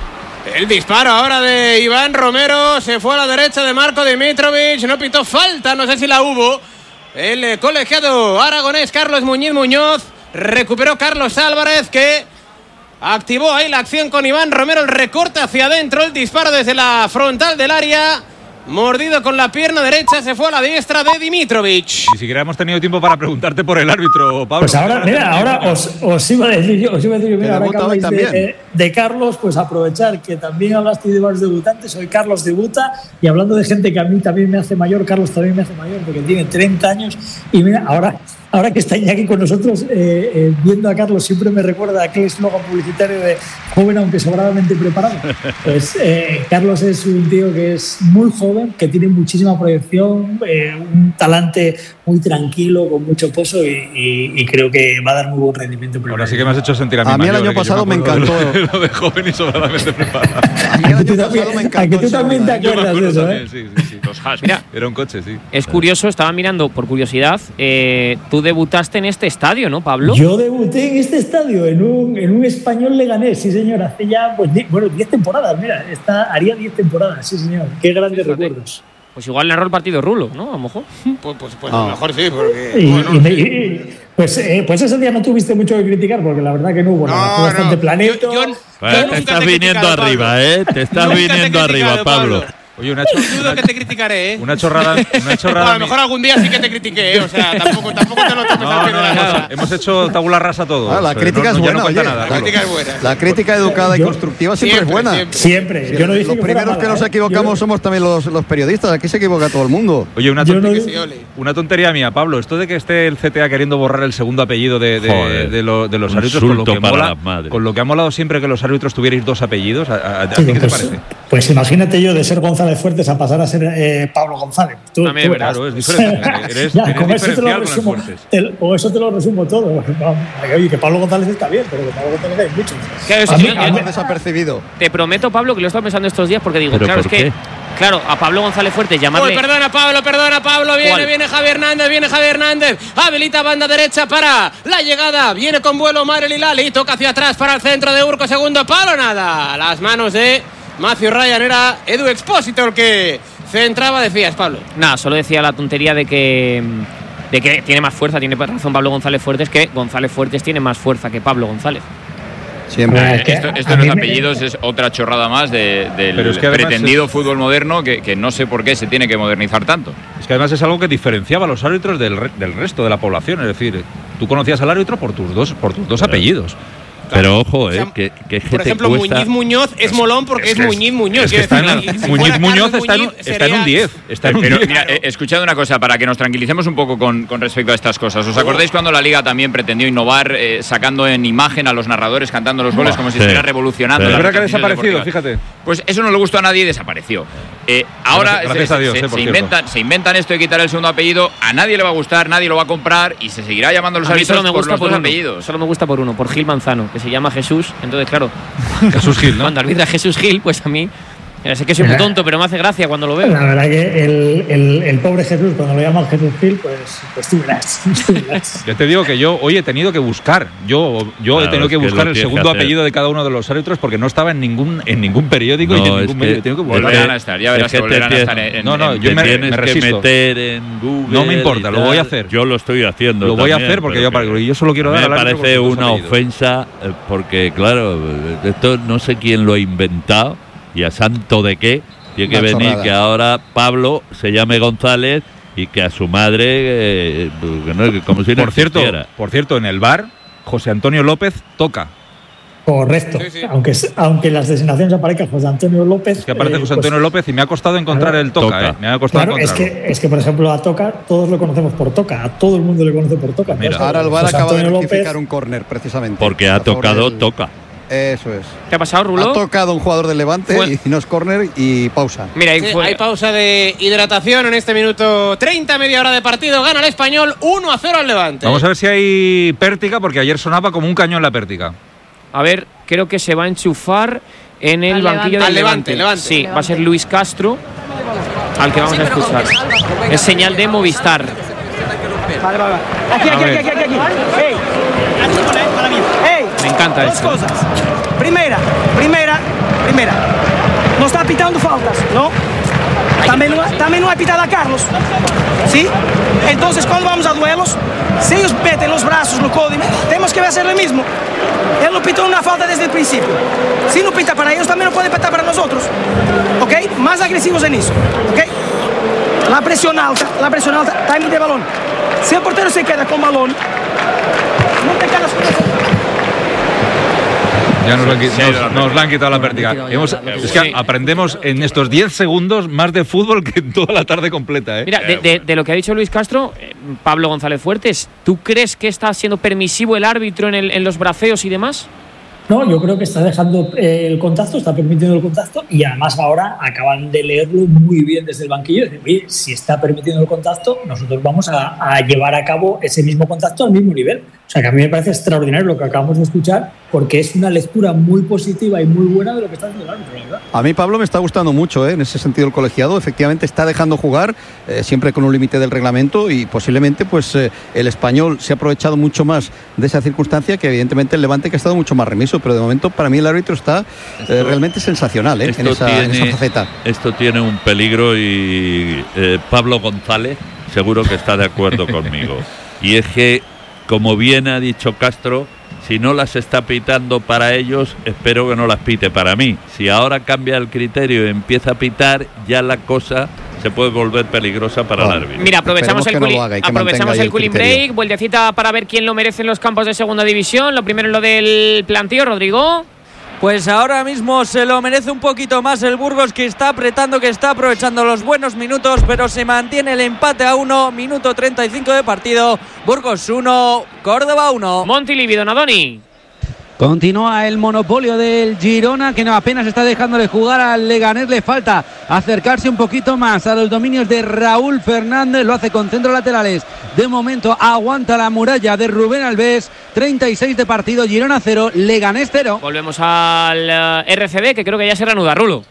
El disparo ahora de Iván Romero, se fue a la derecha de Marco Dimitrovic, no pitó falta, no sé si la hubo. El colegiado aragonés Carlos Muñiz Muñoz, recuperó Carlos Álvarez, que activó ahí la acción con Iván Romero, el recorte hacia adentro, el disparo desde la frontal del área, mordido con la pierna derecha, se fue a la diestra de Dimitrovic. Ni siquiera hemos tenido tiempo para preguntarte por el árbitro, Pablo. Pues ahora, mira, ahora os, os iba a decir yo, os iba a decir yo, mira, ahora que habláis de, de, de Carlos, pues aprovechar que también hablaste de varios debutantes. Hoy Carlos debuta, y hablando de gente que a mí también me hace mayor, Carlos también me hace mayor porque tiene treinta años, y mira, ahora, ahora que está Iñaki con nosotros, eh, eh, viendo a Carlos siempre me recuerda a aquel eslogan publicitario de joven aunque sobradamente preparado. Pues eh, Carlos es un tío que es muy joven, que tiene muchísima proyección, eh, un talante muy tranquilo, con mucho pozo, y, y, y creo que va a dar muy buen rendimiento. Ahora sí que me has hecho sentir a mí. A mí el año pasado me, me encantó. De lo, lo de joven y sobradamente preparado. A mí el año pasado me encantó. A que tú también te acuerdas de eso, ¿eh? Sí, sí, sí. Los hash, mira, era un coche, sí. Es curioso, estaba mirando por curiosidad. Eh, tú debutaste en este estadio, ¿no, Pablo? Yo debuté en este estadio, en un, en un Español Leganés, sí, señor. Hace ya, pues, bueno, diez temporadas, mira. Está, haría diez temporadas, sí, señor. Qué grandes Fíjate. recuerdos. Pues igual narró el partido Rulo, ¿no? A lo mejor. Pues, pues, pues ah. a lo mejor sí, porque. Y, bueno, y me, sí. y, pues, eh, pues ese día no tuviste mucho que criticar, porque la verdad que no hubo no, nada. Fue bastante no. planito. Yo, yo, bueno, yo te estás viniendo arriba, ¿eh? Te estás viniendo arriba, Pablo. Pablo. Oye, una chorrada. Dudo que te criticaré, ¿eh? Una chorrada. Una chorrada bueno, a lo mejor algún día sí que te critiqué, ¿eh? O sea, tampoco, tampoco te lo tomes no, al pie de la cosa. Hemos hecho tabula rasa todo. Ah, la crítica no, es buena, no oye. Nada, la, claro. crítica es buena. La crítica educada yo, y constructiva siempre, siempre es buena. Siempre. siempre. siempre. Yo no dije los que primeros mala, que nos ¿eh? equivocamos yo... somos también los, los periodistas. Aquí se equivoca todo el mundo. Oye, una, tonte... no... una tontería mía, Pablo. Esto de que esté el C T A queriendo borrar el segundo apellido de, de, Joder, de, lo, de los árbitros, con lo, que mola, con lo que ha molado siempre que los árbitros tuvierais dos apellidos. ¿A, a, a sí, ti qué pues, te parece? Pues imagínate yo de ser González Fuertes a pasar a ser eh, Pablo González. Tú, También, tú claro, es diferente. Eres, ya, eres con eso te lo diferencial resumo, con el Fuertes. te, o eso te lo resumo todo. Oye, que Pablo González está bien, pero que Pablo González hay muchos. ¿Qué es, a mí, yo, a mí, desapercibido. Te prometo, Pablo, que lo he estado pensando estos días, porque digo, ¿Pero claro, por es qué? que claro, a Pablo González Fuertes llamarle... Uy, perdona, Pablo, perdona, Pablo. Viene, ¿Cuál? viene Javier Hernández, viene Javier Hernández. Habilita banda derecha para la llegada. Viene con vuelo Marel Hilali. Toca hacia atrás para el centro de Urco. Segundo palo, nada. Las manos de Matthew Ryan. Era Edu Expósito el que centraba, decías, Pablo. Nada, solo decía la tontería de que... de que tiene más fuerza, tiene razón Pablo González Fuertes, que González Fuertes tiene más fuerza que Pablo González. Siempre. Eh, esto esto de los apellidos es otra chorrada más de, del es que pretendido es... fútbol moderno que, que no sé por qué se tiene que modernizar tanto. Es que además es algo que diferenciaba a los árbitros del, re, del resto de la población. Es decir, tú conocías al árbitro por tus dos, por tus dos apellidos. Pero ojo, eh, que, que, que por ejemplo, cuesta... Muñiz Muñoz es molón porque es, es Muñiz Muñoz. Es que está en, si Muñiz Muñoz está en, está en un diez. Está en un Pero diez. mira, eh, escuchad una cosa, para que nos tranquilicemos un poco con, con respecto a estas cosas. ¿Os acordáis cuando la Liga también pretendió innovar, eh, sacando en imagen a los narradores cantando los goles, oh, como si sí. estuviera revolucionando? Sí. Es verdad que ha desaparecido, fíjate. Pues eso no le gustó a nadie y desapareció. Eh, ahora gracias, gracias se, a Dios, se, eh, se, inventan, se inventan esto de quitar el segundo apellido, a nadie le va a gustar, nadie lo va a comprar y se seguirá llamando a los árbitros por los dos apellidos. Solo me gusta por uno, por Gil Manzano, que se llama Jesús. Entonces, claro, Jesús Gil, ¿no? Cuando arbitra Jesús Gil, pues a mí, sé que soy muy tonto, pero me hace gracia cuando lo veo. La verdad que el, el, el pobre Jesús, cuando lo llaman Jesús Gil, pues, pues tú verás. Tú verás. Yo te digo que yo hoy he tenido que buscar, yo, yo claro, he tenido que buscar que el segundo apellido de cada uno de los árbitros porque no estaba en ningún en ningún periódico no, y en ningún medio. Que tengo que volverán a estar, ya verás que, que volverán a estar en, No, no, en, yo me, tienes me resisto. que meter en Google. No me importa, lo voy a hacer. Yo lo estoy haciendo. Lo voy también, a hacer porque yo, para, yo solo quiero dar me al parece una ofensa porque, claro, esto no sé quién lo ha inventado y a santo de qué. Tiene que venir que ahora Pablo se llame González y que a su madre, eh, no, como si no por cierto, por cierto, en el bar José Antonio López toca. Correcto. Sí, sí. Aunque aunque las designaciones aparezcan José Antonio López. Es que aparece eh, José Antonio pues, López y me ha costado encontrar claro, el toca, toca. Eh. Me ha costado claro, es que es que por ejemplo a Toca todos lo conocemos por Toca, a todo el mundo le conoce por Toca. Mira, ahora el bar acaba de rectificar un córner precisamente. Porque ha tocado del... Toca. Eso es. ¿Qué ha pasado, Rulo? Ha tocado un jugador del Levante fue... y no es córner y pausa. Mira, ahí sí, fue... hay pausa de hidratación en este minuto treinta, media hora de partido. Gana el Español uno a cero al Levante. Vamos a ver si hay pértiga, porque ayer sonaba como un cañón la pértiga. A ver, creo que se va a enchufar en el al banquillo del Levante. Levante. Sí, Levante. Va a ser Luis Castro, al que vamos a escuchar. Es señal de Movistar. Vale, vale, vale. Aquí, aquí, aquí, aquí, aquí, aquí. Hey. Hey. Me encanta Dos esto. cosas. Primera, primera, primera. No está pitando faltas, ¿no? También no, también no ha pitado a Carlos. ¿Sí? Entonces, cuando vamos a duelos, si ellos meten los brazos no codo, tenemos que hacer lo mismo. Él no pitó una falta desde el principio. Si no pita para ellos, también no puede pitar para nosotros. ¿Ok? Más agresivos en eso. ¿Ok? La presión alta, la presión alta, timing de balón. Si el portero se queda con balón, no te quedas con eso. Ya nos, nos, nos, nos la han quitado la pértiga. Hemos, es que aprendemos en estos diez segundos más de fútbol que en toda la tarde completa. ¿eh? Mira, de, de, de lo que ha dicho Luis Castro, eh, Pablo González Fuertes, ¿tú crees que está siendo permisivo el árbitro en, el, en los braceos y demás? No, yo creo que está dejando eh, el contacto, está permitiendo el contacto y además ahora acaban de leerlo muy bien desde el banquillo. Dicen, oye, si está permitiendo el contacto, nosotros vamos a, a llevar a cabo ese mismo contacto al mismo nivel. O sea, que a mí me parece extraordinario lo que acabamos de escuchar porque es una lectura muy positiva y muy buena de lo que está haciendo el árbitro, ¿verdad? A mí, Pablo, me está gustando mucho, ¿eh? En ese sentido el colegiado. Efectivamente está dejando jugar, eh, siempre con un límite del reglamento y posiblemente pues eh, el Español se ha aprovechado mucho más de esa circunstancia que evidentemente el Levante, que ha estado mucho más remiso, pero de momento para mí el árbitro está esto, eh, realmente sensacional ¿eh? en, esa, tiene, en esa faceta. Esto tiene un peligro y eh, Pablo González seguro que está de acuerdo conmigo. Y es que, como bien ha dicho Castro, si no las está pitando para ellos, espero que no las pite para mí. Si ahora cambia el criterio y empieza a pitar, ya la cosa se puede volver peligrosa para oh, el árbitro. Mira, aprovechamos el, cooling, no aprovechamos el, el cooling break, vueltecita para ver quién lo merece en los campos de segunda división. Lo primero, lo del plantío, Rodrigo. Pues ahora mismo se lo merece un poquito más el Burgos, que está apretando, que está aprovechando los buenos minutos, pero se mantiene el empate a uno, minuto treinta y cinco de partido. Burgos uno, Córdoba uno. Montilivi, Donadoni. Continúa el monopolio del Girona, que no apenas está dejándole jugar al Leganés. Le falta acercarse un poquito más a los dominios de Raúl Fernández. Lo hace con centros laterales. De momento aguanta la muralla de Rubén Alves. treinta y seis de partido, Girona cero, Leganés cero. Volvemos al uh, R C D, que creo que ya se reanuda, Rulo.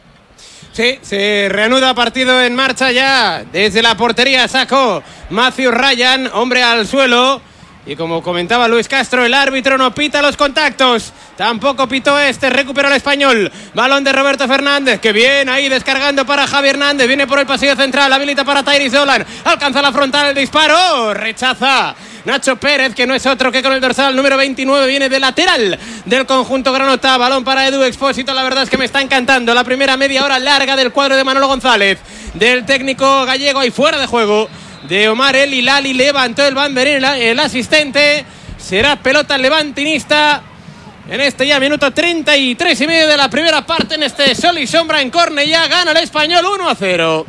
Sí, se reanuda partido en marcha ya. Desde la portería sacó Matthew Ryan, hombre al suelo. Y como comentaba Luis Castro, el árbitro no pita los contactos. Tampoco pitó este, recupera el Español. Balón de Roberto Fernández, que viene ahí descargando para Javi Hernández. Viene por el pasillo central, habilita para Tyrese Dolan. Alcanza la frontal, el disparo, rechaza Nacho Pérez, que no es otro que con el dorsal número veintinueve. Viene de lateral del conjunto granota. Balón para Edu Expósito, la verdad es que me está encantando. La primera media hora larga del cuadro de Manolo González, del técnico gallego, y fuera de juego de Omar El Hilali. Levantó el banderín el asistente. Será pelota levantinista En este ya minuto treinta y tres y medio de la primera parte, en este sol y sombra en Cornellá, gana el Español uno a cero.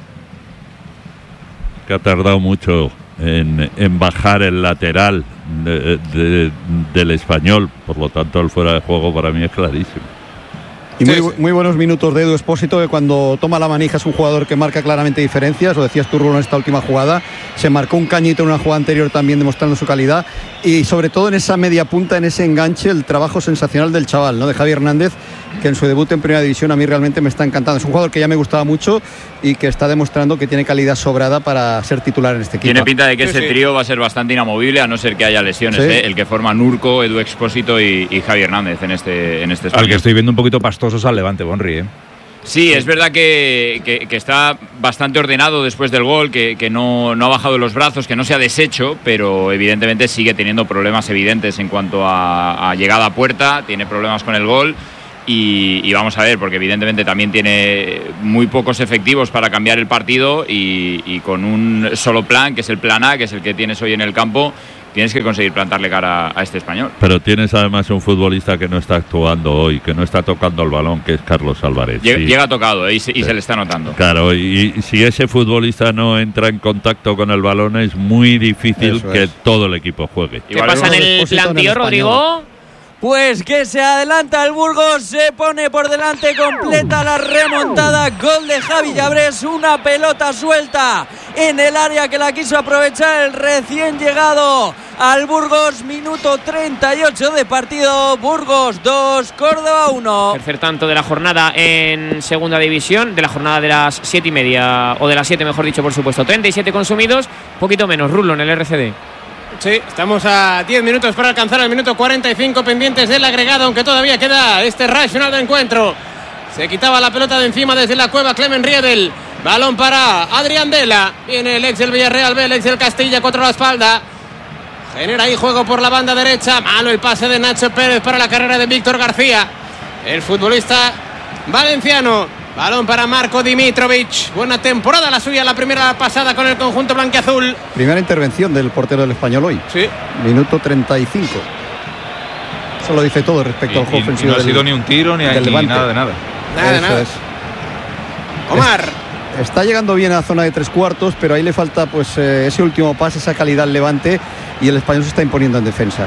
Que ha tardado mucho en, en bajar el lateral de, de, del Español, por lo tanto el fuera de juego para mí es clarísimo. Y muy, muy buenos minutos de Edu Expósito, que cuando toma la manija es un jugador que marca claramente diferencias. Lo decías tú, Rulo, en esta última jugada. Se marcó un cañito en una jugada anterior también, demostrando su calidad. Y sobre todo en esa media punta, en ese enganche, el trabajo sensacional del chaval, ¿no? De Javi Hernández, que en su debut en Primera División a mí realmente me está encantando. Es un jugador que ya me gustaba mucho y que está demostrando que tiene calidad sobrada para ser titular en este equipo. Tiene pinta de que sí, ese sí. trío va a ser bastante inamovible, a no ser que haya lesiones, Sí. ¿eh? El que forma Nurco, Edu Expósito y, y Javi Hernández en este, en este Al Español. que estoy viendo un poquito pastoso es al Levante, Bonri, ¿eh? Sí, es verdad que, que, que está bastante ordenado después del gol, que, que no, no ha bajado los brazos, que no se ha deshecho, pero evidentemente sigue teniendo problemas evidentes en cuanto a, a llegada a puerta, tiene problemas con el gol y, y vamos a ver, porque evidentemente también tiene muy pocos efectivos para cambiar el partido y, y con un solo plan, que es el plan A, que es el que tienes hoy en el campo, tienes que conseguir plantarle cara a este Español. Pero tienes además un futbolista que no está actuando hoy, que no está tocando el balón, que es Carlos Álvarez. Llega, sí. llega tocado, ¿eh? y, se, y Sí. se le está notando. Claro, y, y si ese futbolista no entra en contacto con el balón, es muy difícil Eso que es. todo el equipo juegue. ¿Qué pasa en el plantío, Rodrigo? Pues que se adelanta el Burgos, se pone por delante, completa la remontada, gol de Javi Llabrés, una pelota suelta en el área que la quiso aprovechar el recién llegado al Burgos, minuto treinta y ocho de partido, Burgos dos, Córdoba uno. Tercer tanto de la jornada en segunda división, de la jornada de las siete y media, o de las siete mejor dicho, por supuesto. treinta y siete consumidos, poquito menos, Rulo en el R C D. Sí, estamos a diez minutos para alcanzar el minuto cuarenta y cinco pendientes del agregado, aunque todavía queda este racional de encuentro. Se quitaba la pelota de encima desde la cueva Clemen Riedel. Balón para Adrián Vela. Viene el ex del Villarreal B, el ex del Castilla contra la espalda. Genera ahí juego por la banda derecha. Malo el pase de Nacho Pérez para la carrera de Víctor García, el futbolista valenciano. Balón para Marco Dimitrovic. Buena temporada la suya, la primera pasada con el conjunto blanquiazul. Primera intervención del portero del Español hoy. Sí. Minuto treinta y cinco. Eso lo dice todo respecto Y, al juego y- y ofensivo. no ha del- sido ni un tiro ni, del ni Levante. nada de nada. Nada de Eso nada. es. Omar. Está llegando bien a la zona de tres cuartos, pero ahí le falta pues eh, ese último pase, esa calidad al Levante, y el Español se está imponiendo en defensa.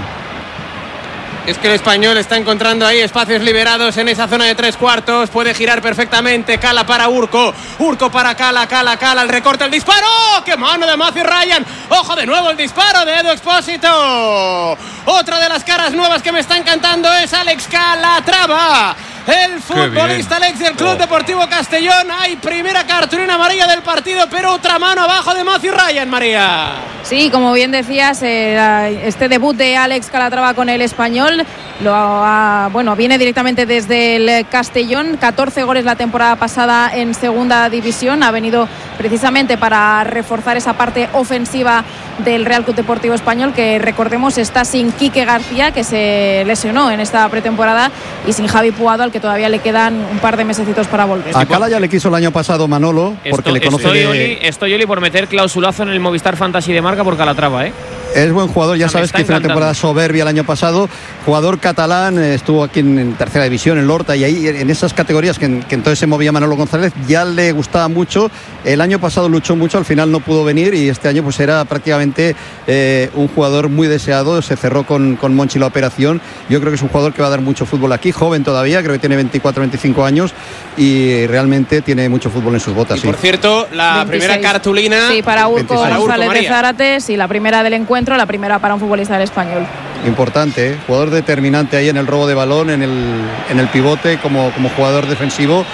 Es que el Español está encontrando ahí espacios liberados en esa zona de tres cuartos. Puede girar perfectamente. Cala para Urco. Urco para Cala, Cala, Cala. El recorte, el disparo. ¡Qué mano de Matthew Ryan! ¡Ojo de nuevo el disparo de Edu Expósito! Otra de las caras nuevas que me está encantando es Alex Calatrava, el futbolista Alex del Club Oh. Deportivo Castellón. Hay primera cartulina amarilla del partido, pero otra mano abajo de Matthew Ryan, María. Sí, como bien decías, eh, la- este debut de Alex Calatrava con el Español lo ha- bueno, viene directamente desde el Castellón. catorce goles la temporada pasada en segunda división. Ha venido precisamente para reforzar esa parte ofensiva del Real Club Deportivo Español, que recordemos está sin Quique García, que se lesionó en esta pretemporada, y sin Javi Puado, al que todavía le quedan un par de mesecitos para volver. A Cala ya le quiso el año pasado Manolo, porque Esto- le conoce estoy, de- Oli, estoy Oli por meter clausulazo en el Movistar Fantasy de marca por Calatrava, ¿eh? Es buen jugador, ya O sea, me sabes está que hizo una encantando. temporada soberbia el año pasado. Jugador catalán, eh, estuvo aquí en, en tercera división, en Lorta, y ahí en esas categorías que, que entonces se movía Manolo González, ya le gustaba mucho. El año pasado luchó mucho, al final no pudo venir, y este año pues era prácticamente eh, un jugador muy deseado. Se cerró con, con Monchi la operación. Yo creo que es un jugador que va a dar mucho fútbol aquí, joven todavía, creo que tiene veinticuatro, veinticinco años, y realmente tiene mucho fútbol en sus botas. sí. Por cierto, la veintiséis. primera cartulina. Sí, para Urco veintiséis. Para Urco, González de María. Zárate, y la primera del encuentro, la primera para un futbolista del Español. Importante, ¿eh? Jugador determinante ahí en el robo de balón, en el, en el pivote, como, como jugador defensivo,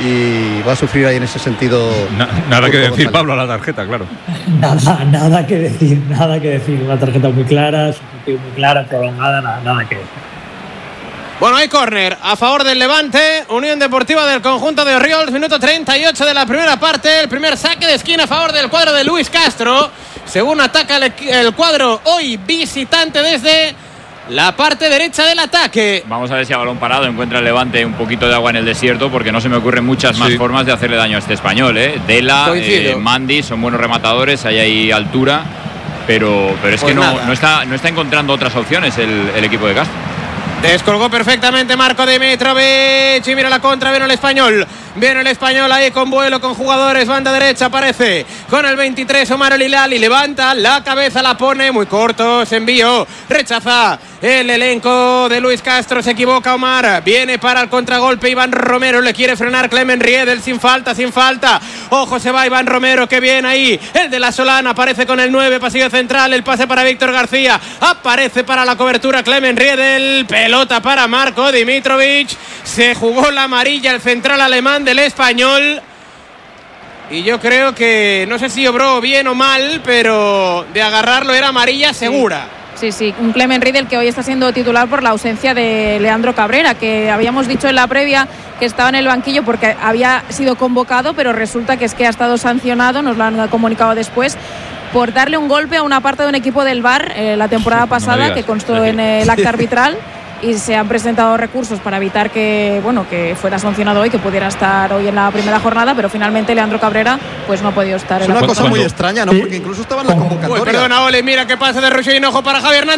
y va a sufrir ahí en ese sentido. Na- nada que Urco decir, González. Pablo, a la tarjeta, claro. Nada, nada que decir, nada que decir. Una tarjeta muy clara, muy clara, prolongada, nada, nada que decir. Bueno, hay córner a favor del Levante, Unión Deportiva del conjunto de Oriols, minuto treinta y ocho de la primera parte, el primer saque de esquina a favor del cuadro de Luis Castro, según ataca el, el cuadro hoy visitante desde la parte derecha del ataque. Vamos a ver si a balón parado encuentra el Levante un poquito de agua en el desierto, porque no se me ocurren muchas más Sí. formas de hacerle daño a este Español, ¿eh? Dela, Coincido. eh, Mandy son buenos rematadores, hay ahí altura, pero, pero es Pues que no, nada. no, está, no está encontrando otras opciones el, el equipo de Castro. Descolgó perfectamente Marco Dimitrovic y mira la contra, viene el español. Viene el español ahí con vuelo, con jugadores, banda derecha aparece con el veintitrés Omar El Hilali, levanta la cabeza, la pone muy corto, se envió, rechaza el elenco de Luis Castro, se equivoca Omar, viene para el contragolpe Iván Romero, le quiere frenar Clement Riedel, sin falta, sin falta, ojo, se va Iván Romero, que bien ahí, el de la Solana aparece con el nueve, pasillo central, el pase para Víctor García, aparece para la cobertura Clement Riedel, pelota para Marco Dimitrovic, se jugó la amarilla el central alemán del español y yo creo que no sé si obró bien o mal, pero de agarrarlo era amarilla segura. Sí, sí, un Clement Riedel que hoy está siendo titular por la ausencia de Leandro Cabrera, que habíamos dicho en la previa que estaba en el banquillo porque había sido convocado, pero resulta que es que ha estado sancionado, nos lo han comunicado después, por darle un golpe a una parte de un equipo del V A R eh, la temporada pasada, no que constó en el acta arbitral. Y se han presentado recursos para evitar que bueno que fuera sancionado hoy, que pudiera estar hoy en la primera jornada, pero finalmente Leandro Cabrera pues no ha podido estar. Es en una la cosa muy extraña, ¿no? Porque incluso estaba en la convocatoria. Uy, perdona, Ole, mira qué pasa de Roger Hinojo para Javier Hernández.